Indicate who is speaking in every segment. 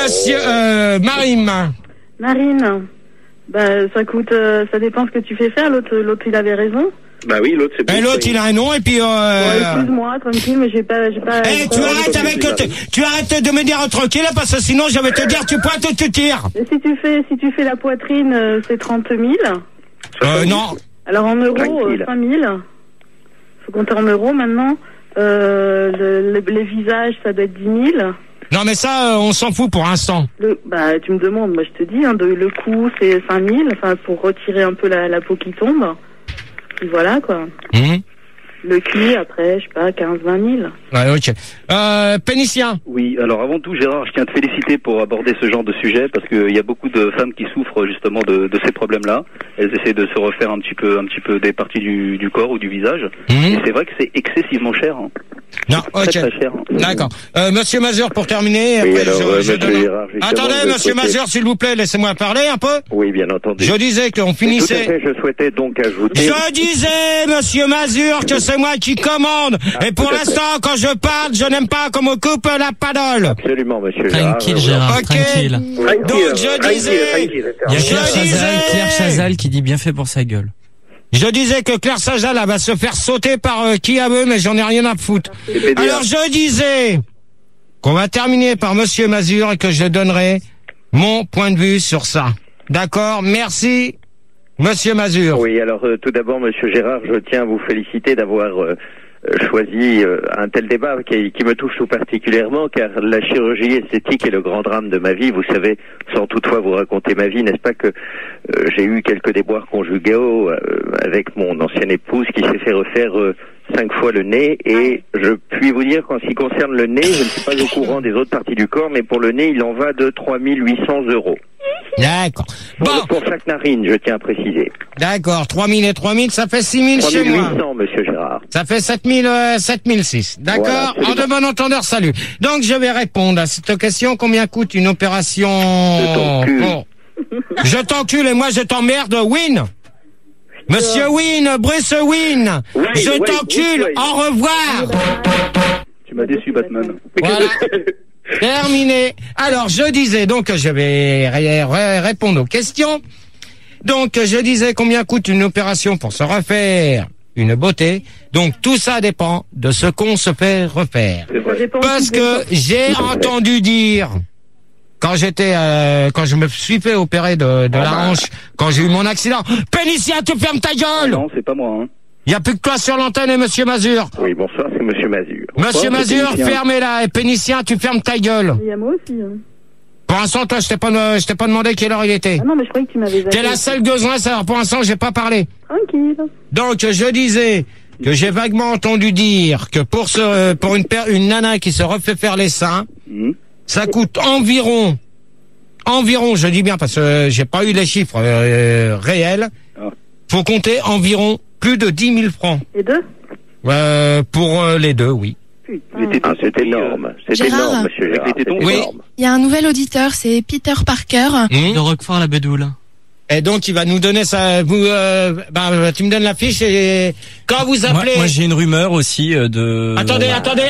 Speaker 1: Marine.
Speaker 2: Marine, ça coûte, ça dépend ce que tu fais faire. L'autre il avait raison.
Speaker 3: Bah oui, l'autre c'est bon.
Speaker 1: Et l'autre il a un nom et puis.
Speaker 2: Excuse-moi, tranquille, mais j'ai pas.
Speaker 1: Tu arrêtes de me dire tranquille parce que sinon je vais te dire tu pointes ou tu tires.
Speaker 2: Et si tu fais la poitrine, c'est 30 000.
Speaker 1: Non.
Speaker 2: Alors en euros, 5 000. Faut compter en euros maintenant. Les visages, ça doit être 10 000.
Speaker 1: Non mais ça, on s'en fout pour l'instant.
Speaker 2: Tu me demandes, moi je te dis, le coût c'est 5 000, pour retirer un peu la peau qui tombe. Puis voilà quoi. Le cuir après, je sais pas, 15-20 000.
Speaker 1: Ouais, ok. Pénicien.
Speaker 3: Oui, alors avant tout Gérard, je tiens à te féliciter pour aborder ce genre de sujet parce qu'il y a beaucoup de femmes qui souffrent justement de ces problèmes-là. Elles essaient de se refaire un petit peu des parties du corps ou du visage. Et c'est vrai que c'est excessivement cher.
Speaker 1: Non, ok.
Speaker 3: Très cher.
Speaker 1: D'accord. Monsieur Mazur, pour terminer.
Speaker 4: Oui,
Speaker 1: après,
Speaker 4: alors,
Speaker 1: Gérard, attendez, monsieur Mazur, s'il vous plaît, laissez-moi parler un peu.
Speaker 4: Oui, bien entendu.
Speaker 1: Je disais qu'on finissait.
Speaker 4: Tout à fait, je souhaitais donc ajouter.
Speaker 1: Je disais, monsieur Mazur, que c'est moi qui commande. Et pour l'instant, quand je parle, je n'aime pas qu'on me coupe la parole.
Speaker 4: Absolument, monsieur Gérard.
Speaker 5: Tranquille, Gérard,
Speaker 1: Ok.
Speaker 5: tranquille.
Speaker 1: Donc, je disais.
Speaker 5: Il y a Claire Chazal qui dit bien fait pour sa gueule.
Speaker 1: Je disais que Claire Chazal va se faire sauter par qui à veut, mais j'en ai rien à foutre. Alors je disais qu'on va terminer par monsieur Mazur et que je donnerai mon point de vue sur ça. D'accord? Merci, monsieur Mazur.
Speaker 4: Oui, alors tout d'abord, monsieur Gérard, je tiens à vous féliciter d'avoir choisi un tel débat qui me touche tout particulièrement, car la chirurgie esthétique est le grand drame de ma vie. Vous savez, sans toutefois vous raconter ma vie, n'est-ce pas que j'ai eu quelques déboires conjugaux avec mon ancienne épouse qui s'est fait refaire 5 fois le nez, et je puis vous dire qu'en ce qui concerne le nez, je ne suis pas au courant des autres parties du corps, mais pour le nez, il en va de 3 800 €.
Speaker 1: D'accord. Bon.
Speaker 4: Pour chaque narine, je tiens à préciser.
Speaker 1: D'accord. 3 000 et 3 000, ça fait 6 000 chez moi.
Speaker 4: 800, monsieur Gérard.
Speaker 1: Ça fait 7 006. D'accord?
Speaker 4: Voilà,
Speaker 1: En de bon entendeur, salut. Donc, je vais répondre à cette question. Combien coûte une opération? Je t'encule et moi je t'emmerde, Win. Monsieur Win, Bruce Win. Je t'encule, au revoir.
Speaker 3: Tu m'as déçu, Batman.
Speaker 1: Voilà. Terminé. Alors, je disais, donc, je vais répondre aux questions. Donc, je disais combien coûte une opération pour se refaire une beauté. Donc, tout ça dépend de ce qu'on se fait refaire. Parce que j'ai entendu dire, quand je me suis fait opérer de la hanche, quand j'ai eu mon accident, Pénicien, tu fermes ta gueule!
Speaker 3: Non, c'est pas moi,
Speaker 1: Il n'y a plus que toi sur l'antenne et monsieur Mazur.
Speaker 4: Oui, bonsoir, c'est monsieur Mazur.
Speaker 1: Monsieur Mazur, fermez-la. Et Pénicien, tu fermes ta gueule.
Speaker 2: Il y a moi aussi.
Speaker 1: Pour l'instant, toi, je t'ai pas demandé quelle heure il était.
Speaker 2: Ah non, mais je croyais que tu m'avais...
Speaker 1: T'es la seule besoin, ça. Pour l'instant, j'ai pas parlé.
Speaker 2: Tranquille.
Speaker 1: Donc, je disais que j'ai vaguement entendu dire que pour une nana qui se refait faire les seins, ça coûte environ, je dis bien parce que j'ai pas eu les chiffres réels. Faut compter environ plus de 10 000 francs.
Speaker 2: Les deux?
Speaker 1: Pour les deux, oui.
Speaker 4: C'est énorme. C'est
Speaker 6: Gérard,
Speaker 4: énorme, monsieur Gérard. C'est énorme.
Speaker 6: Il y a un nouvel auditeur, c'est Peter Parker.
Speaker 5: De Roquefort la Bedoule.
Speaker 1: Et donc, il va nous donner ça. Tu me donnes la fiche et quand vous appelez.
Speaker 5: Moi, j'ai une rumeur aussi de.
Speaker 1: Attendez.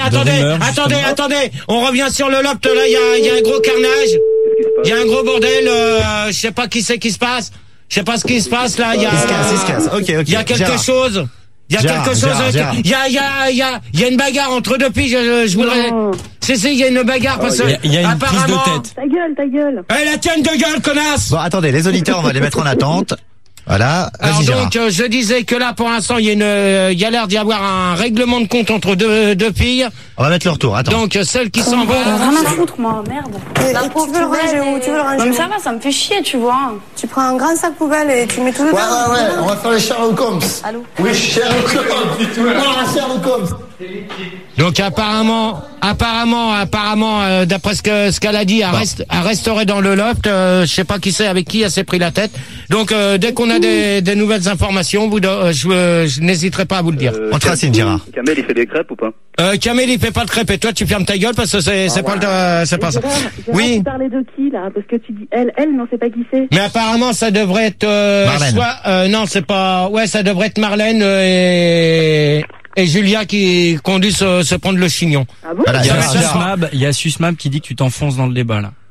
Speaker 1: On revient sur le loft. Là, il y a un gros carnage. Il y a un gros bordel. Je sais pas qui c'est qui se passe. Je sais pas ce qui se passe là. Il y a.
Speaker 7: Il se casse. Ok.
Speaker 1: Il y a quelque chose. Il y a quelque chose. Il y a une bagarre entre deux filles. Je voudrais. Il y a une bagarre parce que.
Speaker 5: Il y a une prise de tête.
Speaker 2: Ta gueule.
Speaker 1: Eh, la tienne de gueule, connasse!
Speaker 7: Bon, attendez, les auditeurs, on va les mettre en attente. Voilà.
Speaker 1: Alors
Speaker 7: Gérard.
Speaker 1: donc, je disais que là, pour l'instant, il y a l'air d'y avoir un règlement de compte entre deux filles.
Speaker 7: On va mettre le retour, attends.
Speaker 1: Donc, celle qui s'en va.
Speaker 8: Rien à foutre, moi, merde. La pauvre, tu veux le ranger où? Tu veux le ranger où? Ça va, ça me fait chier, tu vois. Tu prends un grand sac poubelle et tu mets tout dedans.
Speaker 9: Ouais, on va faire les Sherlock Holmes.
Speaker 8: Allô?
Speaker 9: Oui, Sherlock Holmes. Sherlock Holmes.
Speaker 1: Donc apparemment, d'après ce qu'elle a dit, elle resterait dans le loft. Je sais pas qui c'est, avec qui elle s'est pris la tête. Donc dès qu'on a des nouvelles informations, je n'hésiterai pas à vous le dire.
Speaker 7: On te racine, Gérard.
Speaker 3: Kamel, il fait des crêpes ou pas?
Speaker 1: Kamel, il fait pas de crêpes. Et toi, tu fermes ta gueule parce que c'est pas ça. Oui.
Speaker 2: Tu parlais de qui là? Parce que tu dis elle, non, c'est pas qui c'est.
Speaker 1: Mais apparemment, ça devrait être
Speaker 7: Marlène.
Speaker 1: non, c'est pas. Ouais, ça devrait être Marlène et Julia qui conduit se prendre le chignon.
Speaker 2: Ah bon?
Speaker 7: Voilà,
Speaker 5: Il y a Susmab qui dit que tu t'enfonces dans le débat là.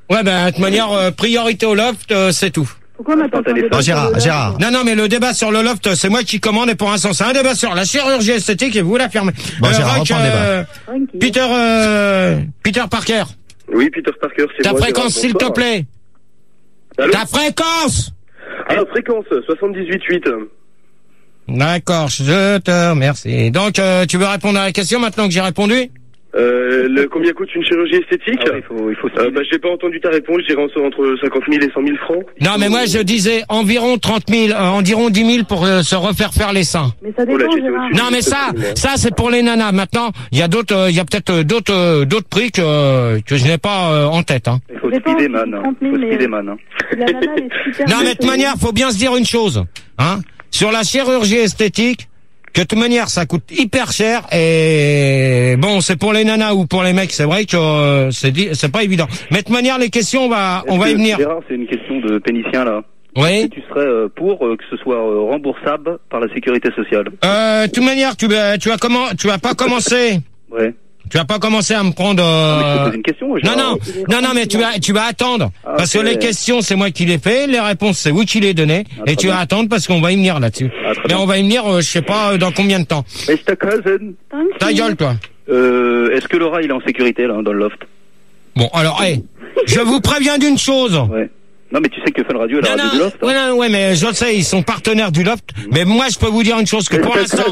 Speaker 1: Ouais, ben, de toute manière, priorité au loft, c'est tout.
Speaker 2: Pourquoi on attend
Speaker 7: Gérard.
Speaker 1: Non, mais le débat sur le loft, c'est moi qui commande et pour l'instant, c'est un débat sur la chirurgie esthétique et vous l'affirmez.
Speaker 7: Bon, Gérard, reprends le
Speaker 1: débat. Peter Parker.
Speaker 10: Oui, Peter Parker, c'est
Speaker 1: Ta
Speaker 10: moi.
Speaker 1: fréquence, s'il te plaît.
Speaker 10: Allô?
Speaker 1: Ta fréquence.
Speaker 10: Alors, fréquence, 78.8.
Speaker 1: D'accord, je te remercie. Donc, tu veux répondre à la question maintenant que j'ai répondu?
Speaker 10: Combien coûte une chirurgie esthétique? Il faut j'ai pas entendu ta réponse, j'irai entre 50 000 et 100 000 francs.
Speaker 1: Non, mais moi, je disais environ 30 000, environ 10 000 pour se refaire faire les seins.
Speaker 2: Mais ça dépend, Gérard.
Speaker 1: Non, mais ça, c'est pour les nanas. Maintenant, il y a peut-être d'autres prix que je n'ai pas en tête, hein.
Speaker 3: Il faut Spiderman, hein.
Speaker 1: Non, mais de toute manière, faut bien se dire une chose, hein. Sur la chirurgie esthétique, que de toute manière, ça coûte hyper cher et bon, c'est pour les nanas ou pour les mecs, c'est vrai que c'est pas évident. Mais de toute manière, les questions, on va y venir.
Speaker 3: Gérard, c'est une question de pénicien là.
Speaker 1: Oui.
Speaker 3: Est-ce que tu serais pour que ce soit remboursable par la sécurité sociale?
Speaker 1: De toute manière, tu vas pas commencer.
Speaker 3: Ouais.
Speaker 1: Tu vas pas commencer à me prendre.
Speaker 3: Mais je te pose une question.
Speaker 1: Non, mais tu vas attendre parce que les questions c'est moi qui les fais, les réponses c'est vous qui les donnez et tu vas attendre parce qu'on va y venir là-dessus. Mais on va y venir, je sais pas dans combien de temps.
Speaker 3: Mr. Cousin.
Speaker 1: Ta gueule, toi.
Speaker 3: Est-ce que Laura il est en sécurité là dans le loft?
Speaker 1: Bon, alors, je vous préviens d'une chose.
Speaker 3: Ouais. Non, mais tu sais que Fun Radio est la radio du loft.
Speaker 1: Ouais, mais je le sais, ils sont partenaires du loft. Mais moi, je peux vous dire une chose que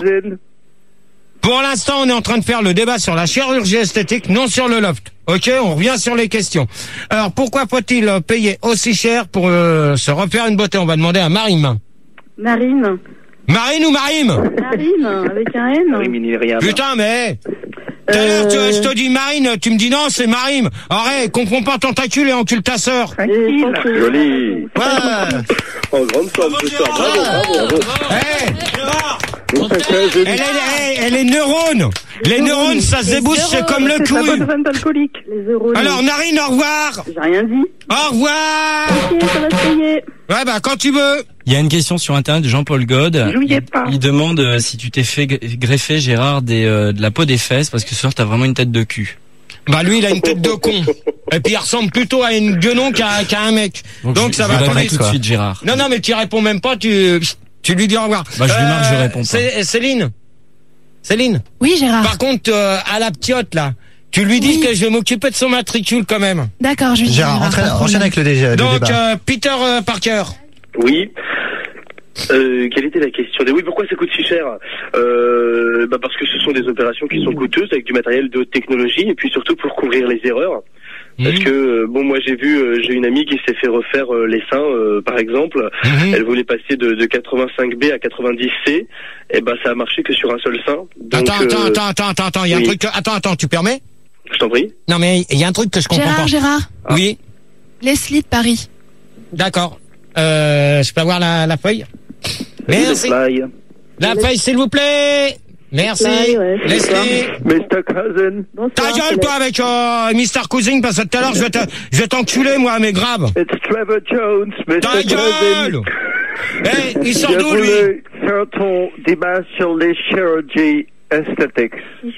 Speaker 1: pour l'instant, on est en train de faire le débat sur la chirurgie esthétique, non sur le loft. Ok, on revient sur les questions. Alors, pourquoi faut-il payer aussi cher pour se refaire une beauté? On va demander à Marine.
Speaker 2: Marine.
Speaker 1: Marine ou Marine?
Speaker 2: Marine, avec un N.
Speaker 3: Marine,
Speaker 1: putain, mais... Tout à l'heure, je te dis Marine, tu me dis non, c'est Marine. Arrête, comprends pas tentacule et encule ta sœur.
Speaker 10: Joli.
Speaker 1: Ouais.
Speaker 10: En grande forme, ce soir. Bravo.
Speaker 1: Elle est neurone. Les neurones, ça se débouche, c'est comme le cul. Alors, Narine, au revoir.
Speaker 2: J'ai rien dit.
Speaker 1: Au revoir.
Speaker 2: Ok, ça va se payer.
Speaker 1: Ouais, quand tu veux.
Speaker 5: Il y a une question sur internet de Jean-Paul God.
Speaker 2: Jouillez pas.
Speaker 5: Il demande si tu t'es fait greffer, Gérard, de la peau des fesses, parce que ce soir t'as vraiment une tête de cul.
Speaker 1: Bah lui, il a une tête de con. Et puis il ressemble plutôt à une guenon qu'à un mec. Donc ça va
Speaker 5: pas tout de suite, Gérard.
Speaker 1: Non, mais tu réponds même pas, tu lui dis au revoir.
Speaker 5: Bah je lui marque, je réponds pas.
Speaker 1: Céline.
Speaker 6: Oui, Gérard.
Speaker 1: Par contre, à la ptiote là, tu lui dis que je vais m'occuper de son matricule quand même.
Speaker 6: D'accord, je lui dis.
Speaker 7: Gérard, enchaîne avec le débat.
Speaker 1: Donc Peter Parker.
Speaker 10: Oui. Quelle était la question? Oui, pourquoi ça coûte si cher? Parce que ce sont des opérations qui sont coûteuses avec du matériel de haute technologie et puis surtout pour couvrir les erreurs. Parce que moi j'ai une amie qui s'est fait refaire les seins par exemple. Elle voulait passer de 85B à 90C. Et ça a marché que sur un seul sein. Donc,
Speaker 1: attends, il y a un truc. Attends, tu permets?
Speaker 10: Je t'en prie.
Speaker 1: Non mais il y a un truc que je comprends pas.
Speaker 6: Gérard.
Speaker 1: Oui.
Speaker 6: Leslie de Paris.
Speaker 1: D'accord. Je peux avoir la feuille? Merci. La feuille, s'il vous plaît. Merci. Leslie.
Speaker 10: Mr. Cousin.
Speaker 1: Ta gueule, toi, avec Mr. Cousin, parce que tout à l'heure, je vais t'enculer, moi, mais grave.
Speaker 10: It's Trevor Jones, Mr.
Speaker 1: Ta gueule. Il sort d'où, lui?
Speaker 10: Je voulais faire ton débat sur les chirurgies esthétiques.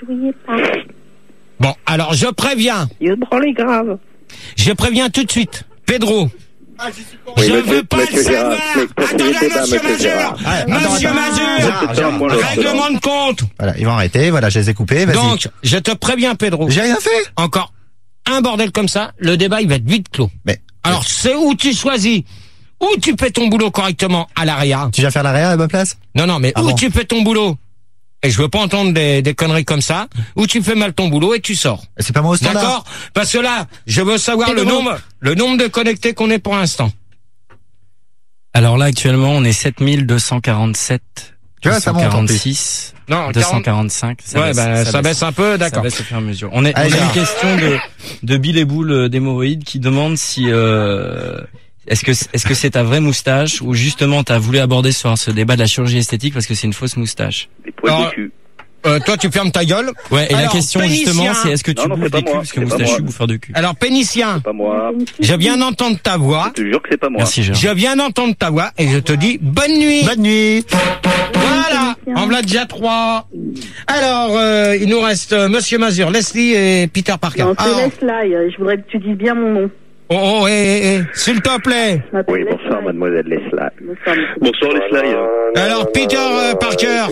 Speaker 1: Bon, alors, je préviens.
Speaker 10: Il est grave.
Speaker 1: Je préviens tout de suite. Pedro.
Speaker 10: Oui,
Speaker 1: je veux pas le savoir.
Speaker 10: Attendez,
Speaker 1: Monsieur Mazur, règlement de compte.
Speaker 7: Voilà, ils vont arrêter. Voilà, je les ai coupés. Vas-y.
Speaker 1: Donc, je te préviens, Pedro.
Speaker 7: J'ai rien fait.
Speaker 1: Encore un bordel comme ça, le débat il va être vite clos.
Speaker 7: Mais
Speaker 1: alors, c'est où tu choisis. Où tu fais ton boulot correctement à l'AREA.
Speaker 7: Tu viens faire l'AREA à ma place?
Speaker 1: Non, mais où tu fais ton boulot? Et je veux pas entendre des conneries comme ça, où tu fais mal ton boulot et tu sors.
Speaker 7: C'est pas moi au standard.
Speaker 1: D'accord? Parce que là, je veux savoir le nombre de connectés qu'on est pour l'instant.
Speaker 5: Alors là, actuellement, on est 7247.
Speaker 7: Tu vois, ça monte en plus.
Speaker 5: 246.
Speaker 1: Non,
Speaker 5: 245.
Speaker 1: Ça baisse un peu, d'accord.
Speaker 5: Ça baisse au fur et à mesure. On a une question de Bill et Boule d'hémorroïdes qui demande si, est-ce que c'est ta vraie moustache ou justement t'as voulu aborder sur ce débat de la chirurgie esthétique parce que c'est une fausse moustache?
Speaker 3: Des poils de cul.
Speaker 1: Toi, tu fermes ta gueule.
Speaker 5: Ouais, et alors, la question justement, c'est est-ce que tu
Speaker 3: non,
Speaker 5: bouffes des culs parce que moustachu, bouffeur de cul.
Speaker 1: Alors, pénicien.
Speaker 3: C'est pas moi.
Speaker 1: Je viens d'entendre ta voix.
Speaker 3: Je te jure que c'est pas moi.
Speaker 5: Merci, Gérard.
Speaker 1: Je viens d'entendre ta voix et je te dis bonne nuit.
Speaker 7: Bonne nuit.
Speaker 1: Voilà. En voilà déjà 3. Alors, il nous reste Monsieur Mazur, Leslie et Peter Parker.
Speaker 2: Non, je te laisse là. Je voudrais que tu dises bien mon nom.
Speaker 1: s'il te plaît.
Speaker 4: Oui, bonsoir, mademoiselle Leslie.
Speaker 10: Bonsoir, Leslie.
Speaker 1: Alors, Peter Parker.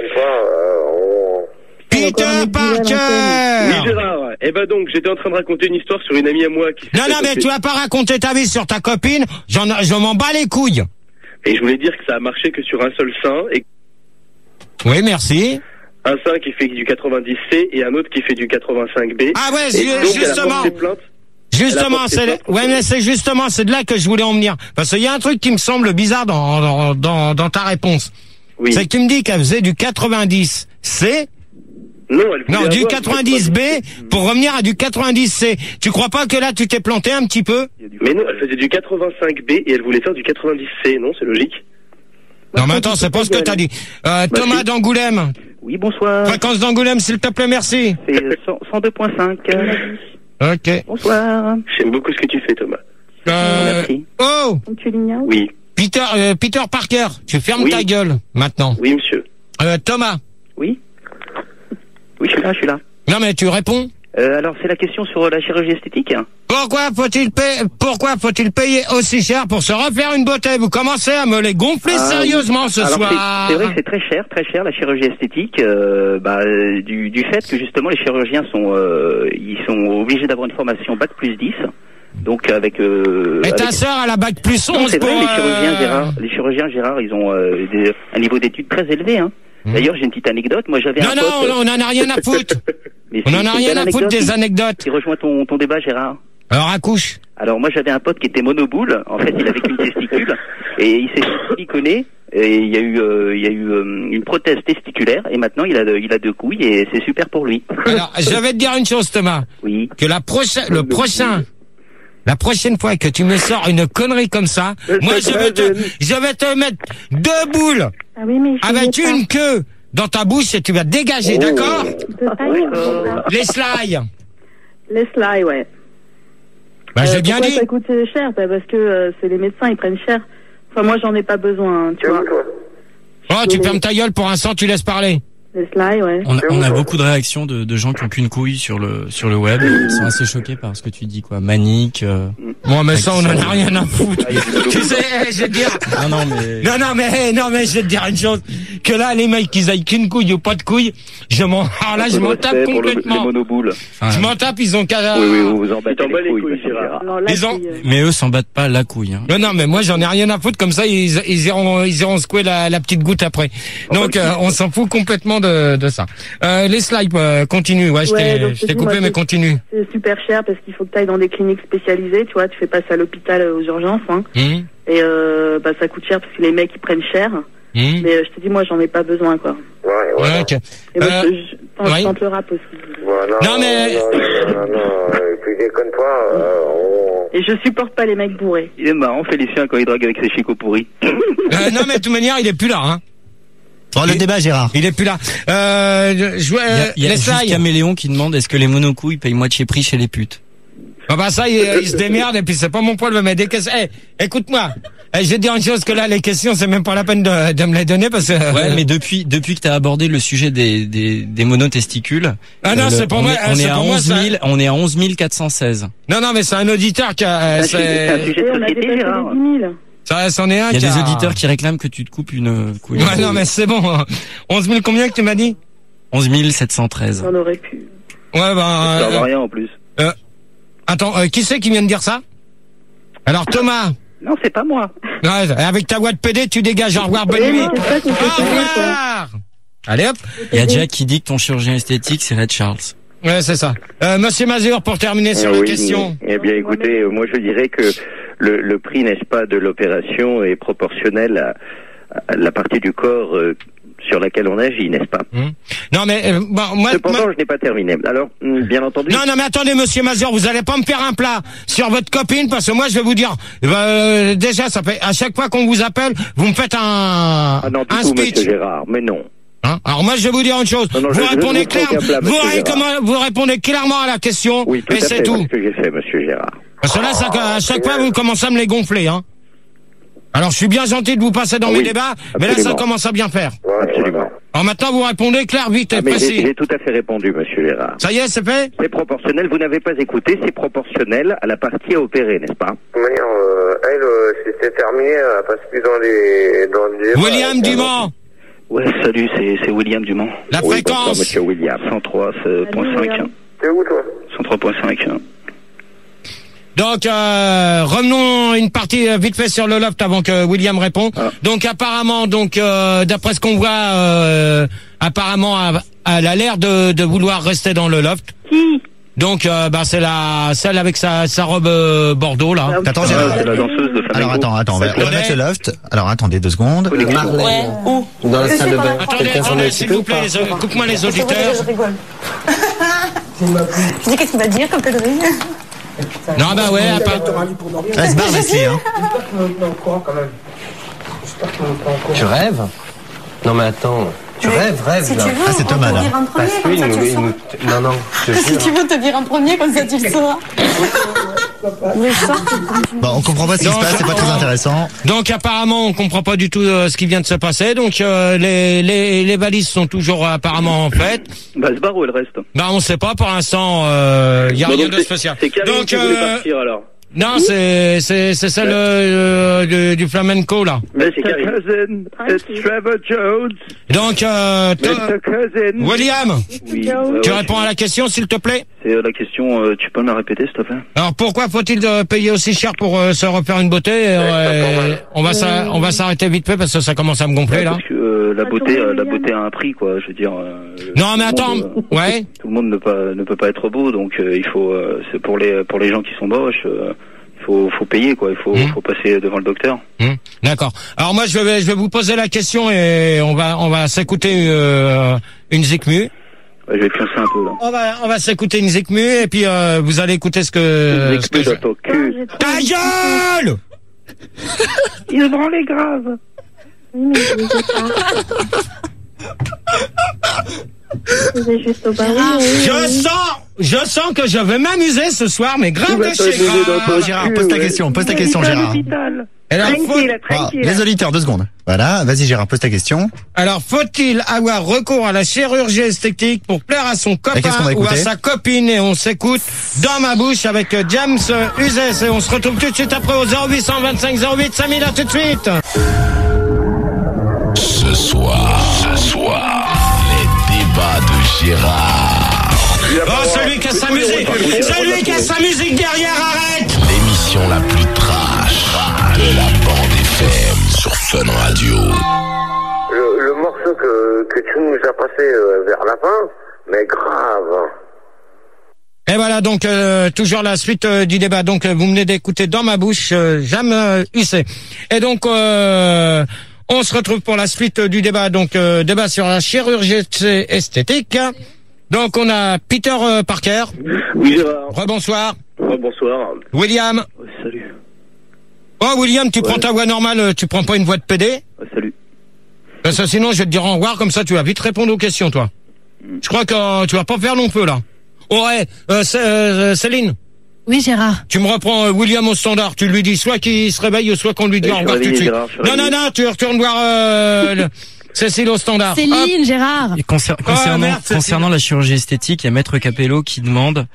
Speaker 1: Peter Parker.
Speaker 10: Oui, Gérard. Eh ben donc, j'étais en train de raconter une histoire sur une amie à moi qui...
Speaker 1: Non, mais tu vas pas raconter ta vie sur ta copine. Je m'en bats les couilles.
Speaker 10: Et je voulais dire que ça a marché que sur un seul sein. Et...
Speaker 1: Oui, merci.
Speaker 10: Un sein qui fait du 90C et un autre qui fait du 85B.
Speaker 1: Ah ouais,
Speaker 10: justement,
Speaker 1: c'est de là que je voulais en venir. Parce qu'il y a un truc qui me semble bizarre dans ta réponse.
Speaker 10: Oui.
Speaker 1: C'est que tu me dis qu'elle faisait du 90C.
Speaker 10: Non,
Speaker 1: du 90B pour revenir à du 90C. Tu crois pas que là tu t'es planté un petit peu?
Speaker 10: Mais non, elle faisait du 85B et elle voulait faire du 90C, non? C'est logique.
Speaker 1: Non mais attends, c'est pas ce que t'as dit. Thomas d'Angoulême.
Speaker 11: Oui, bonsoir.
Speaker 1: Fréquence d'Angoulême, s'il te plaît, merci.
Speaker 11: C'est 102.5.
Speaker 1: Ok.
Speaker 11: Bonsoir.
Speaker 10: J'aime beaucoup ce que tu fais, Thomas.
Speaker 11: Merci.
Speaker 1: Oh!
Speaker 10: Oui.
Speaker 1: Peter Parker, tu fermes ta gueule, maintenant.
Speaker 10: Oui, monsieur.
Speaker 1: Thomas.
Speaker 11: Oui. Oui, je suis là.
Speaker 1: Non, mais tu réponds.
Speaker 11: Alors, c'est la question sur la chirurgie esthétique.
Speaker 1: Pourquoi faut-il payer aussi cher pour se refaire une beauté? Vous commencez à me les gonfler sérieusement ce soir.
Speaker 11: C'est vrai que c'est très cher, la chirurgie esthétique, du fait que justement les chirurgiens ils sont obligés d'avoir une formation Bac plus 10. Donc avec
Speaker 1: et ta sœur elle a Bac plus 11.
Speaker 11: Non, c'est vrai, les chirurgiens Gérard, ils ont un niveau d'études très élevé, hein. D'ailleurs, j'ai une petite anecdote. Moi, j'avais un pote...
Speaker 1: Non, on en a rien à foutre. On en a rien à foutre des anecdotes.
Speaker 11: Qui rejoint ton débat, Gérard.
Speaker 1: Alors, accouche.
Speaker 11: Alors, moi, j'avais un pote qui était monoboule. En fait, il avait qu'une testicule. Et il s'est siliconé. Et il y a eu une prothèse testiculaire. Et maintenant, il a 2 couilles. Et c'est super pour lui.
Speaker 1: Alors, je vais te dire une chose, Thomas.
Speaker 11: Oui.
Speaker 1: Que la prochaine fois que tu me sors une connerie comme ça, moi, je vais te mettre 2 boules.
Speaker 2: Ah oui, mais
Speaker 1: avec une queue dans ta bouche et tu vas dégager, d'accord? Les slides.
Speaker 2: Les slides, ouais.
Speaker 1: Bah, j'ai bien dit.
Speaker 2: Ça coûte cher, parce que c'est les médecins, ils prennent cher. Enfin, moi, j'en ai pas besoin, tu vois.
Speaker 1: Oh, tu fermes ta gueule pour un sang, tu laisses parler.
Speaker 2: Les slides, ouais.
Speaker 5: On a beaucoup de réactions de gens qui ont qu'une couille sur le web. Ils sont assez choqués par ce que tu dis, quoi. Manique.
Speaker 1: Moi, mais ça, on en a rien à foutre. Tu sais, je vais te dire. Non, mais je vais te dire une chose. Que là, les mecs, qu'ils aillent qu'une couille ou pas de couille, je m'en tape complètement. Je m'en tape, ils ont qu'à...
Speaker 4: Oui, vous vous en battez les couilles, Gérard.
Speaker 5: Mais eux s'en battent pas la couille, hein.
Speaker 1: Non, mais moi, j'en ai rien à foutre. Comme ça, ils iront secouer la petite goutte après. Donc, on s'en fout complètement de ça. Les slides, continue. Ouais, je t'ai coupé, mais continue.
Speaker 2: C'est super cher parce qu'il faut que tu ailles dans des cliniques spécialisées, tu vois, tu fais pas ça à l'hôpital aux urgences, hein. Et ça coûte cher parce que les mecs ils prennent cher. Mais je te dis, moi j'en ai pas besoin, quoi.
Speaker 1: Ouais, ok.
Speaker 2: Et moi, je tente le rap aussi.
Speaker 1: Non, mais...
Speaker 4: Tu déconnes pas.
Speaker 2: Et je supporte pas les mecs bourrés.
Speaker 11: Il est marrant, Félicien, quand il drague avec ses chicots pourris.
Speaker 1: Non, mais de toute manière, il est plus là, hein.
Speaker 7: Bon, le débat, Gérard.
Speaker 1: Il est plus là.
Speaker 5: Il y a juste Caméléon qui demande est-ce que les monocouilles payent moitié prix chez les putes?
Speaker 1: Ah bah ça, il se démerde et puis c'est pas mon poil de mettre des questions. Écoute-moi. Je vais te dire une chose, que là, les questions, c'est même pas la peine de me les donner parce que...
Speaker 5: Ouais, mais depuis que t'as abordé le sujet des monotesticules...
Speaker 1: Ah non, c'est pour moi...
Speaker 5: On est à 11 416.
Speaker 1: Non, mais c'est un auditeur qui a...
Speaker 11: C'est un sujet de société, Gérard.
Speaker 1: Ça, c'en est un.
Speaker 5: Il y a des auditeurs qui réclament que tu te coupes une couille.
Speaker 1: Ouais, non, mais c'est bon. 11 000 combien que tu m'as dit?
Speaker 11: 11 713.
Speaker 2: J'en aurais pu.
Speaker 1: Ouais, bah...
Speaker 11: Ça va rien en plus.
Speaker 1: Attends, qui c'est qui vient de dire ça? Alors, Thomas.
Speaker 11: Non, c'est pas moi.
Speaker 1: Ouais, avec ta voix de PD, tu dégages. Au revoir, bonne nuit. Au revoir. Allez hop.
Speaker 5: Il y a Jack qui dit que ton chirurgien esthétique, c'est Red Charles.
Speaker 1: Ouais, c'est ça. Monsieur Mazur, pour terminer sur la question.
Speaker 4: Eh bien, écoutez, moi je dirais que le prix, n'est-ce pas, de l'opération est proportionnel à la partie du corps sur laquelle on agit, n'est-ce pas?
Speaker 1: Non, mais moi...
Speaker 4: Cependant, je n'ai pas terminé. Alors, bien entendu...
Speaker 1: Non, mais attendez, monsieur Mazur, vous allez pas me faire un plat sur votre copine, parce que moi, je vais vous dire... déjà, ça fait... À chaque fois qu'on vous appelle, vous me faites un speech.
Speaker 4: Monsieur Gérard, mais non.
Speaker 1: Hein? Alors moi, je vais vous dire une chose.
Speaker 4: Non,
Speaker 1: vous répondez clairement. Vous répondez clairement à la question,
Speaker 4: oui,
Speaker 1: et c'est tout.
Speaker 4: C'est ce que j'ai fait, monsieur Gérard.
Speaker 1: Parce que là, à chaque fois, vous commencez à me les gonfler, hein. Alors, je suis bien gentil de vous passer dans mes débats, mais là, ça commence à bien faire.
Speaker 4: Absolument.
Speaker 1: Alors maintenant, vous répondez clair, vite et
Speaker 4: mais
Speaker 1: précis.
Speaker 4: j'ai tout à fait répondu, monsieur Gérard.
Speaker 1: Ça y est, c'est fait?
Speaker 4: C'est proportionnel, vous n'avez pas écouté, c'est proportionnel à la partie à opérer, n'est-ce pas?
Speaker 12: De toute manière, elle, si c'était terminé, elle passe plus dans les...
Speaker 1: William Dumont.
Speaker 3: Ouais, salut, c'est William Dumont.
Speaker 1: La fréquence.
Speaker 4: Bonsoir, monsieur William.
Speaker 3: 103.5.
Speaker 12: T'es où, toi?
Speaker 3: 103.5.
Speaker 1: Donc, revenons une partie vite fait sur le loft avant que William réponde.
Speaker 3: Ah.
Speaker 1: Donc, apparemment, d'après ce qu'on voit, apparemment, elle a l'air de vouloir rester dans le loft.
Speaker 2: Qui?
Speaker 1: Donc, c'est celle avec sa robe bordeaux, là.
Speaker 7: Attends, Gérard.
Speaker 3: C'est la danseuse de flamenco.
Speaker 7: Alors, attends, on va remettre le loft. Alors, attendez 2 secondes.
Speaker 13: Ouais. Où? Dans la salle de bain.
Speaker 1: Attendez, s'il vous plaît, coupe-moi les auditeurs.
Speaker 8: Je rigole. Je dis qu'est-ce qu'il va dire comme connerie.
Speaker 1: Non, bah ouais, à part...
Speaker 7: Elle se barre, Leslie, hein.
Speaker 13: Tu rêves? Non mais attends, tu rêves
Speaker 8: Si tu
Speaker 13: là.
Speaker 8: veux,
Speaker 7: Ah, c'est Thomas, là.
Speaker 8: on te vire en premier,
Speaker 13: Parce
Speaker 8: comme ça tu le
Speaker 13: que
Speaker 8: sauras.
Speaker 13: non, non, je te
Speaker 8: Si
Speaker 13: jure.
Speaker 8: tu veux te vire en premier, comme ça tu le sauras. Oui, je sors.
Speaker 7: Bon, on comprend pas ce qui se passe, c'est pas très intéressant.
Speaker 1: Donc apparemment on comprend pas du tout ce qui vient de se passer. Donc les valises sont toujours apparemment faites.
Speaker 3: Bah, elle se barre ou elle reste?
Speaker 1: Bah on sait pas pour l'instant. Il y a
Speaker 3: Bah,
Speaker 1: rien
Speaker 3: donc
Speaker 1: de spécial.
Speaker 3: C'est Karine
Speaker 1: Donc
Speaker 3: qui voulait partir alors.
Speaker 1: non, c'est celle du flamenco là.
Speaker 3: Mais c'est Karine.
Speaker 4: Cousin, it's Trevor Jones.
Speaker 1: Donc
Speaker 4: Mr. Cousin.
Speaker 1: William,
Speaker 3: Oui.
Speaker 1: tu
Speaker 3: ouais,
Speaker 1: réponds à la question s'il te plaît.
Speaker 3: C'est la question, tu peux me la répéter s'il te plaît?
Speaker 1: Alors pourquoi faut-il payer aussi cher pour se refaire une beauté? On va s'arrêter vite fait parce que ça commence à me gonfler là.
Speaker 3: Parce que la beauté a un prix quoi, je veux dire.
Speaker 1: Non mais attends, ouais.
Speaker 3: Tout le monde ne peut pas être beau, donc il faut, c'est pour les gens qui sont moches, faut payer quoi, il faut passer devant le docteur.
Speaker 1: D'accord. Alors moi je vais vous poser la question et on va s'écouter une Zikmu.
Speaker 3: Ouais, je vais pioncer un peu là.
Speaker 1: On va s'écouter une Zikmu et puis vous allez écouter ce que Ta gueule.
Speaker 4: Il prend les graves.
Speaker 2: Oui, mais je ne sais pas. C'est juste au bar.
Speaker 1: Je sens que je vais m'amuser ce soir, mais grave de chez grave.
Speaker 7: Gérard, pose ta question, Gérard. Les auditeurs, 2 secondes. Voilà, vas-y Gérard, pose ta question.
Speaker 1: Alors, faut-il avoir recours à la chirurgie esthétique pour plaire à son copain ou à sa copine? Et on s'écoute Dans ma bouche avec James Uzès. Et on se retrouve tout de suite après au 0825 08 5000. À tout de suite.
Speaker 14: Ce soir, les débats de Gérard.
Speaker 1: Oh, celui qui a sa musique derrière, arrête!
Speaker 14: L'émission la plus trash de la bande FM sur Fun Radio.
Speaker 12: Le morceau que tu nous as passé vers la fin, mais grave.
Speaker 1: Et voilà donc toujours la suite du débat. Donc vous venez d'écouter Dans ma bouche, Jam UC. Et donc on se retrouve pour la suite du débat. Donc débat sur la chirurgie esthétique. Donc on a Peter Parker.
Speaker 10: Oui, Gérard.
Speaker 1: Rebonsoir.
Speaker 10: Bonsoir.
Speaker 1: William.
Speaker 3: Salut.
Speaker 1: Oh William, tu prends ta voix normale, tu prends pas une voix de PD?
Speaker 3: Salut.
Speaker 1: Parce que sinon je vais te dire au revoir, comme ça tu vas vite répondre aux questions toi. Je crois que tu vas pas faire long feu là. Ouais, Céline.
Speaker 6: Oui, Gérard.
Speaker 1: Tu me reprends William au standard, tu lui dis soit qu'il se réveille ou soit qu'on lui dit au revoir tout de suite. Non, tu retournes voir Cécile au standard.
Speaker 6: Céline, Gérard.
Speaker 5: Et concernant la chirurgie esthétique, il y a Maître Capello qui demande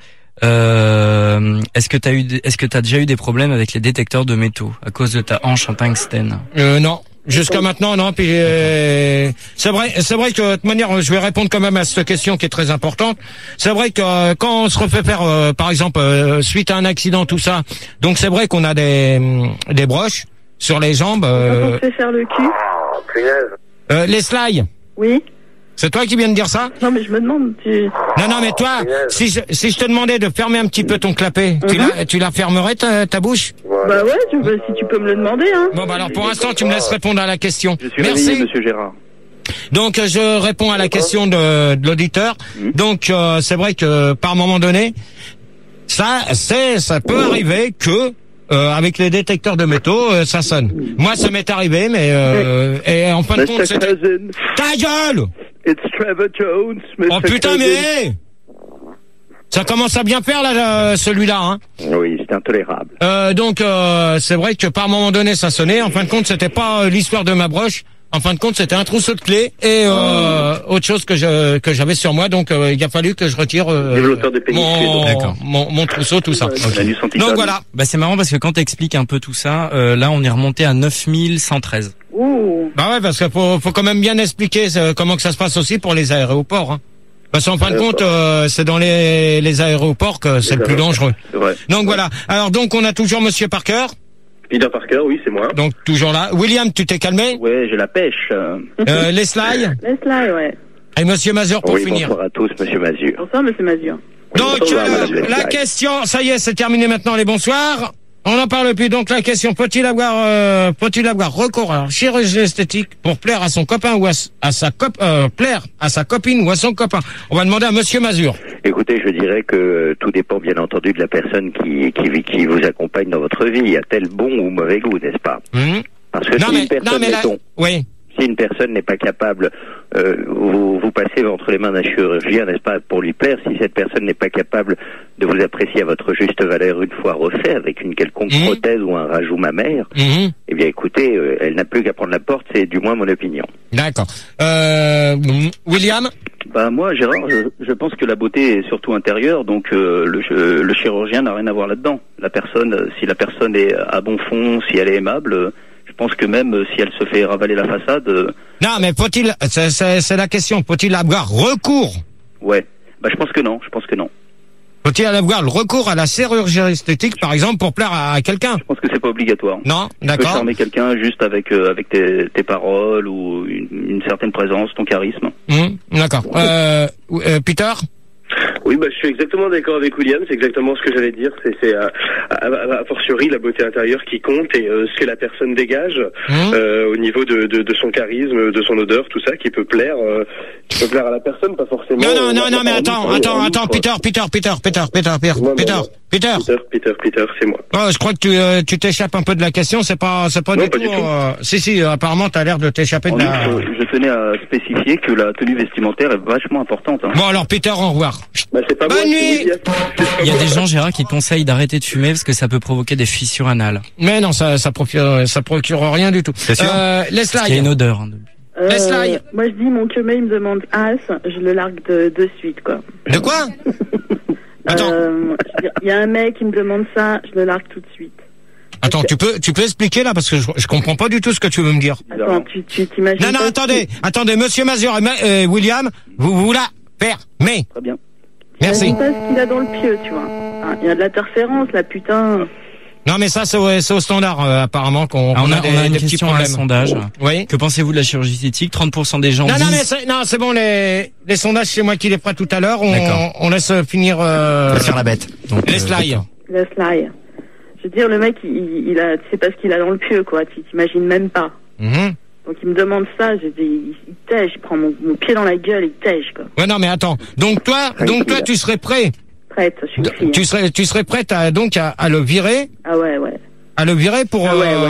Speaker 5: est-ce que t'as déjà eu des problèmes avec les détecteurs de métaux à cause de ta hanche en tungstène?
Speaker 1: Non. Jusqu'à maintenant, non. Puis c'est vrai que de toute manière, je vais répondre quand même à cette question qui est très importante. C'est vrai que quand on se refait faire, par exemple, suite à un accident, tout ça, donc c'est vrai qu'on a des broches sur les jambes.
Speaker 2: On se fait faire le cul.
Speaker 12: Punaise.
Speaker 1: Les slides.
Speaker 2: Oui.
Speaker 1: C'est toi qui viens de dire ça?
Speaker 2: Non, mais je me demande.
Speaker 1: Non, mais toi, si je te demandais de fermer un petit peu ton clapet, tu la fermerais ta bouche?
Speaker 2: Bah ouais, si tu peux me le demander, hein.
Speaker 1: Bon, bah alors pour l'instant, tu me laisses répondre à la question.
Speaker 3: Je suis
Speaker 1: Merci.
Speaker 3: réveillé, monsieur Gérard.
Speaker 1: Donc je réponds à la question de l'auditeur. Donc c'est vrai que par moment donné, ça peut arriver que avec les détecteurs de métaux, ça sonne. Moi, ça m'est arrivé, mais et en fin de compte, c'était... Ta gueule!
Speaker 4: It's Trevor Jones, Mr.
Speaker 1: Oh putain, mais ça commence à bien faire là, celui-là, hein.
Speaker 4: Oui, c'est intolérable.
Speaker 1: Donc c'est vrai que par moment donné, ça sonnait. En fin de compte, c'était pas l'histoire de ma broche. En fin de compte, c'était un trousseau de clés et autre chose que j'avais sur moi. Donc, il a fallu que je retire mon trousseau, tout ça. Okay. Donc voilà.
Speaker 5: Bah c'est marrant parce que quand t'expliques un peu tout ça, là on est remonté à 9113.
Speaker 1: Bah ouais, parce qu'il faut quand même bien expliquer comment que ça se passe aussi pour les aéroports. Hein. Parce qu'en fin de compte, c'est dans les aéroports que c'est le plus dangereux.
Speaker 10: Ouais.
Speaker 1: Donc voilà. Alors donc on a toujours Monsieur Parker.
Speaker 10: Peter Parker, oui, c'est moi.
Speaker 1: Donc toujours là. William, tu t'es calmé?
Speaker 11: Ouais, j'ai la pêche.
Speaker 1: Leslie.
Speaker 2: Leslie, ouais.
Speaker 1: Et Monsieur Mazur pour finir.
Speaker 4: Bonsoir à tous, Monsieur Mazur.
Speaker 2: Bonsoir, Monsieur Mazur.
Speaker 1: Donc la question, ça y est, c'est terminé maintenant les bonsoirs. On n'en parle plus. Donc la question, peut-il avoir recours à la chirurgie esthétique pour plaire à son copain ou plaire à sa copine ou à son copain? On va demander à Monsieur Mazur.
Speaker 4: Écoutez, je dirais que tout dépend bien entendu de la personne qui vous accompagne dans votre vie. A-t-elle bon ou mauvais goût, n'est-ce pas? Parce que si une personne n'est pas capable, vous passez entre les mains d'un chirurgien, n'est-ce pas, pour lui plaire. Si cette personne n'est pas capable de vous apprécier à votre juste valeur une fois refait avec une quelconque prothèse ou un rajout mammaire, eh bien écoutez, elle n'a plus qu'à prendre la porte, c'est du moins mon opinion.
Speaker 1: D'accord. William?
Speaker 11: Bah moi, Gérard, je pense que la beauté est surtout intérieure, donc le chirurgien n'a rien à voir là-dedans. Si la personne est à bon fond, si elle est aimable, je pense que même si elle se fait ravaler la façade...
Speaker 1: Non, mais c'est la question, faut-il avoir recours?
Speaker 11: Ouais, bah je pense que non.
Speaker 1: Faut-il avoir le recours à la chirurgie esthétique, par exemple, pour plaire à quelqu'un? Je
Speaker 11: pense que c'est pas obligatoire.
Speaker 1: Non, d'accord.
Speaker 11: Tu peux charmer quelqu'un juste avec tes paroles ou une certaine présence, ton charisme.
Speaker 1: D'accord. Peter?
Speaker 10: Oui, bah je suis exactement d'accord avec William, c'est exactement ce que j'allais dire, c'est a fortiori la beauté intérieure qui compte et ce que la personne dégage au niveau de son charisme, de son odeur, tout ça qui peut plaire à la personne, pas forcément.
Speaker 1: Non, mais attends, Peter,
Speaker 10: c'est moi.
Speaker 1: Oh, je crois que tu t'échappes un peu de la question, c'est pas du tout. Si, apparemment t'as l'air de t'échapper de la...
Speaker 11: Je tenais à spécifier que la tenue vestimentaire est vachement importante. Hein.
Speaker 1: Bon alors Peter, au revoir.
Speaker 10: Bah, c'est pas
Speaker 1: bonne nuit.
Speaker 5: Il y a des gens, Gérard, qui conseillent d'arrêter de fumer parce que ça peut provoquer des fissures anales.
Speaker 1: Mais non, ça procure rien du tout.
Speaker 5: C'est sûr.
Speaker 1: Leslie.
Speaker 5: Il y a une odeur.
Speaker 2: Leslie. Moi je dis, mon queumé il me demande as, je le largue de suite quoi.
Speaker 1: De quoi? Attends.
Speaker 2: Il y a un mec qui me demande ça, je le largue tout de suite.
Speaker 1: Attends, tu peux expliquer là parce que je comprends pas du tout ce que tu veux me dire.
Speaker 2: Attends, tu t'imagines?
Speaker 1: Non, attendez, Monsieur Mazur et William, vous la fermez.
Speaker 11: Très bien.
Speaker 1: Merci.
Speaker 2: Pas ce qu'il a dans le pieu, tu vois. Il y a de l'interférence là, putain.
Speaker 1: Non mais ça c'est au standard apparemment qu'on
Speaker 5: on a
Speaker 1: des
Speaker 5: une
Speaker 1: petits
Speaker 5: question
Speaker 1: problèmes.
Speaker 5: à un sondage.
Speaker 1: Oui.
Speaker 5: Que pensez-vous de la chirurgie esthétique? 30% des gens disent...
Speaker 1: Non, c'est bon, les sondages, c'est moi qui les ferai tout à l'heure. On laisse finir...
Speaker 7: faire la bête.
Speaker 1: Donc, Leslie.
Speaker 2: Je veux dire, le mec, il a, tu sais pas ce qu'il a dans le pieu, quoi. Tu t'imagines même pas. Donc il me demande ça, je dis, il tège, il prend mon pied dans la gueule, il tège, quoi.
Speaker 1: Ouais, non mais attends. Donc toi, tu serais prêt?
Speaker 2: Prête, je suis une fille.
Speaker 1: Tu serais prête à le virer?
Speaker 2: Ah ouais.
Speaker 1: À le virer pour...
Speaker 2: Ah ouais.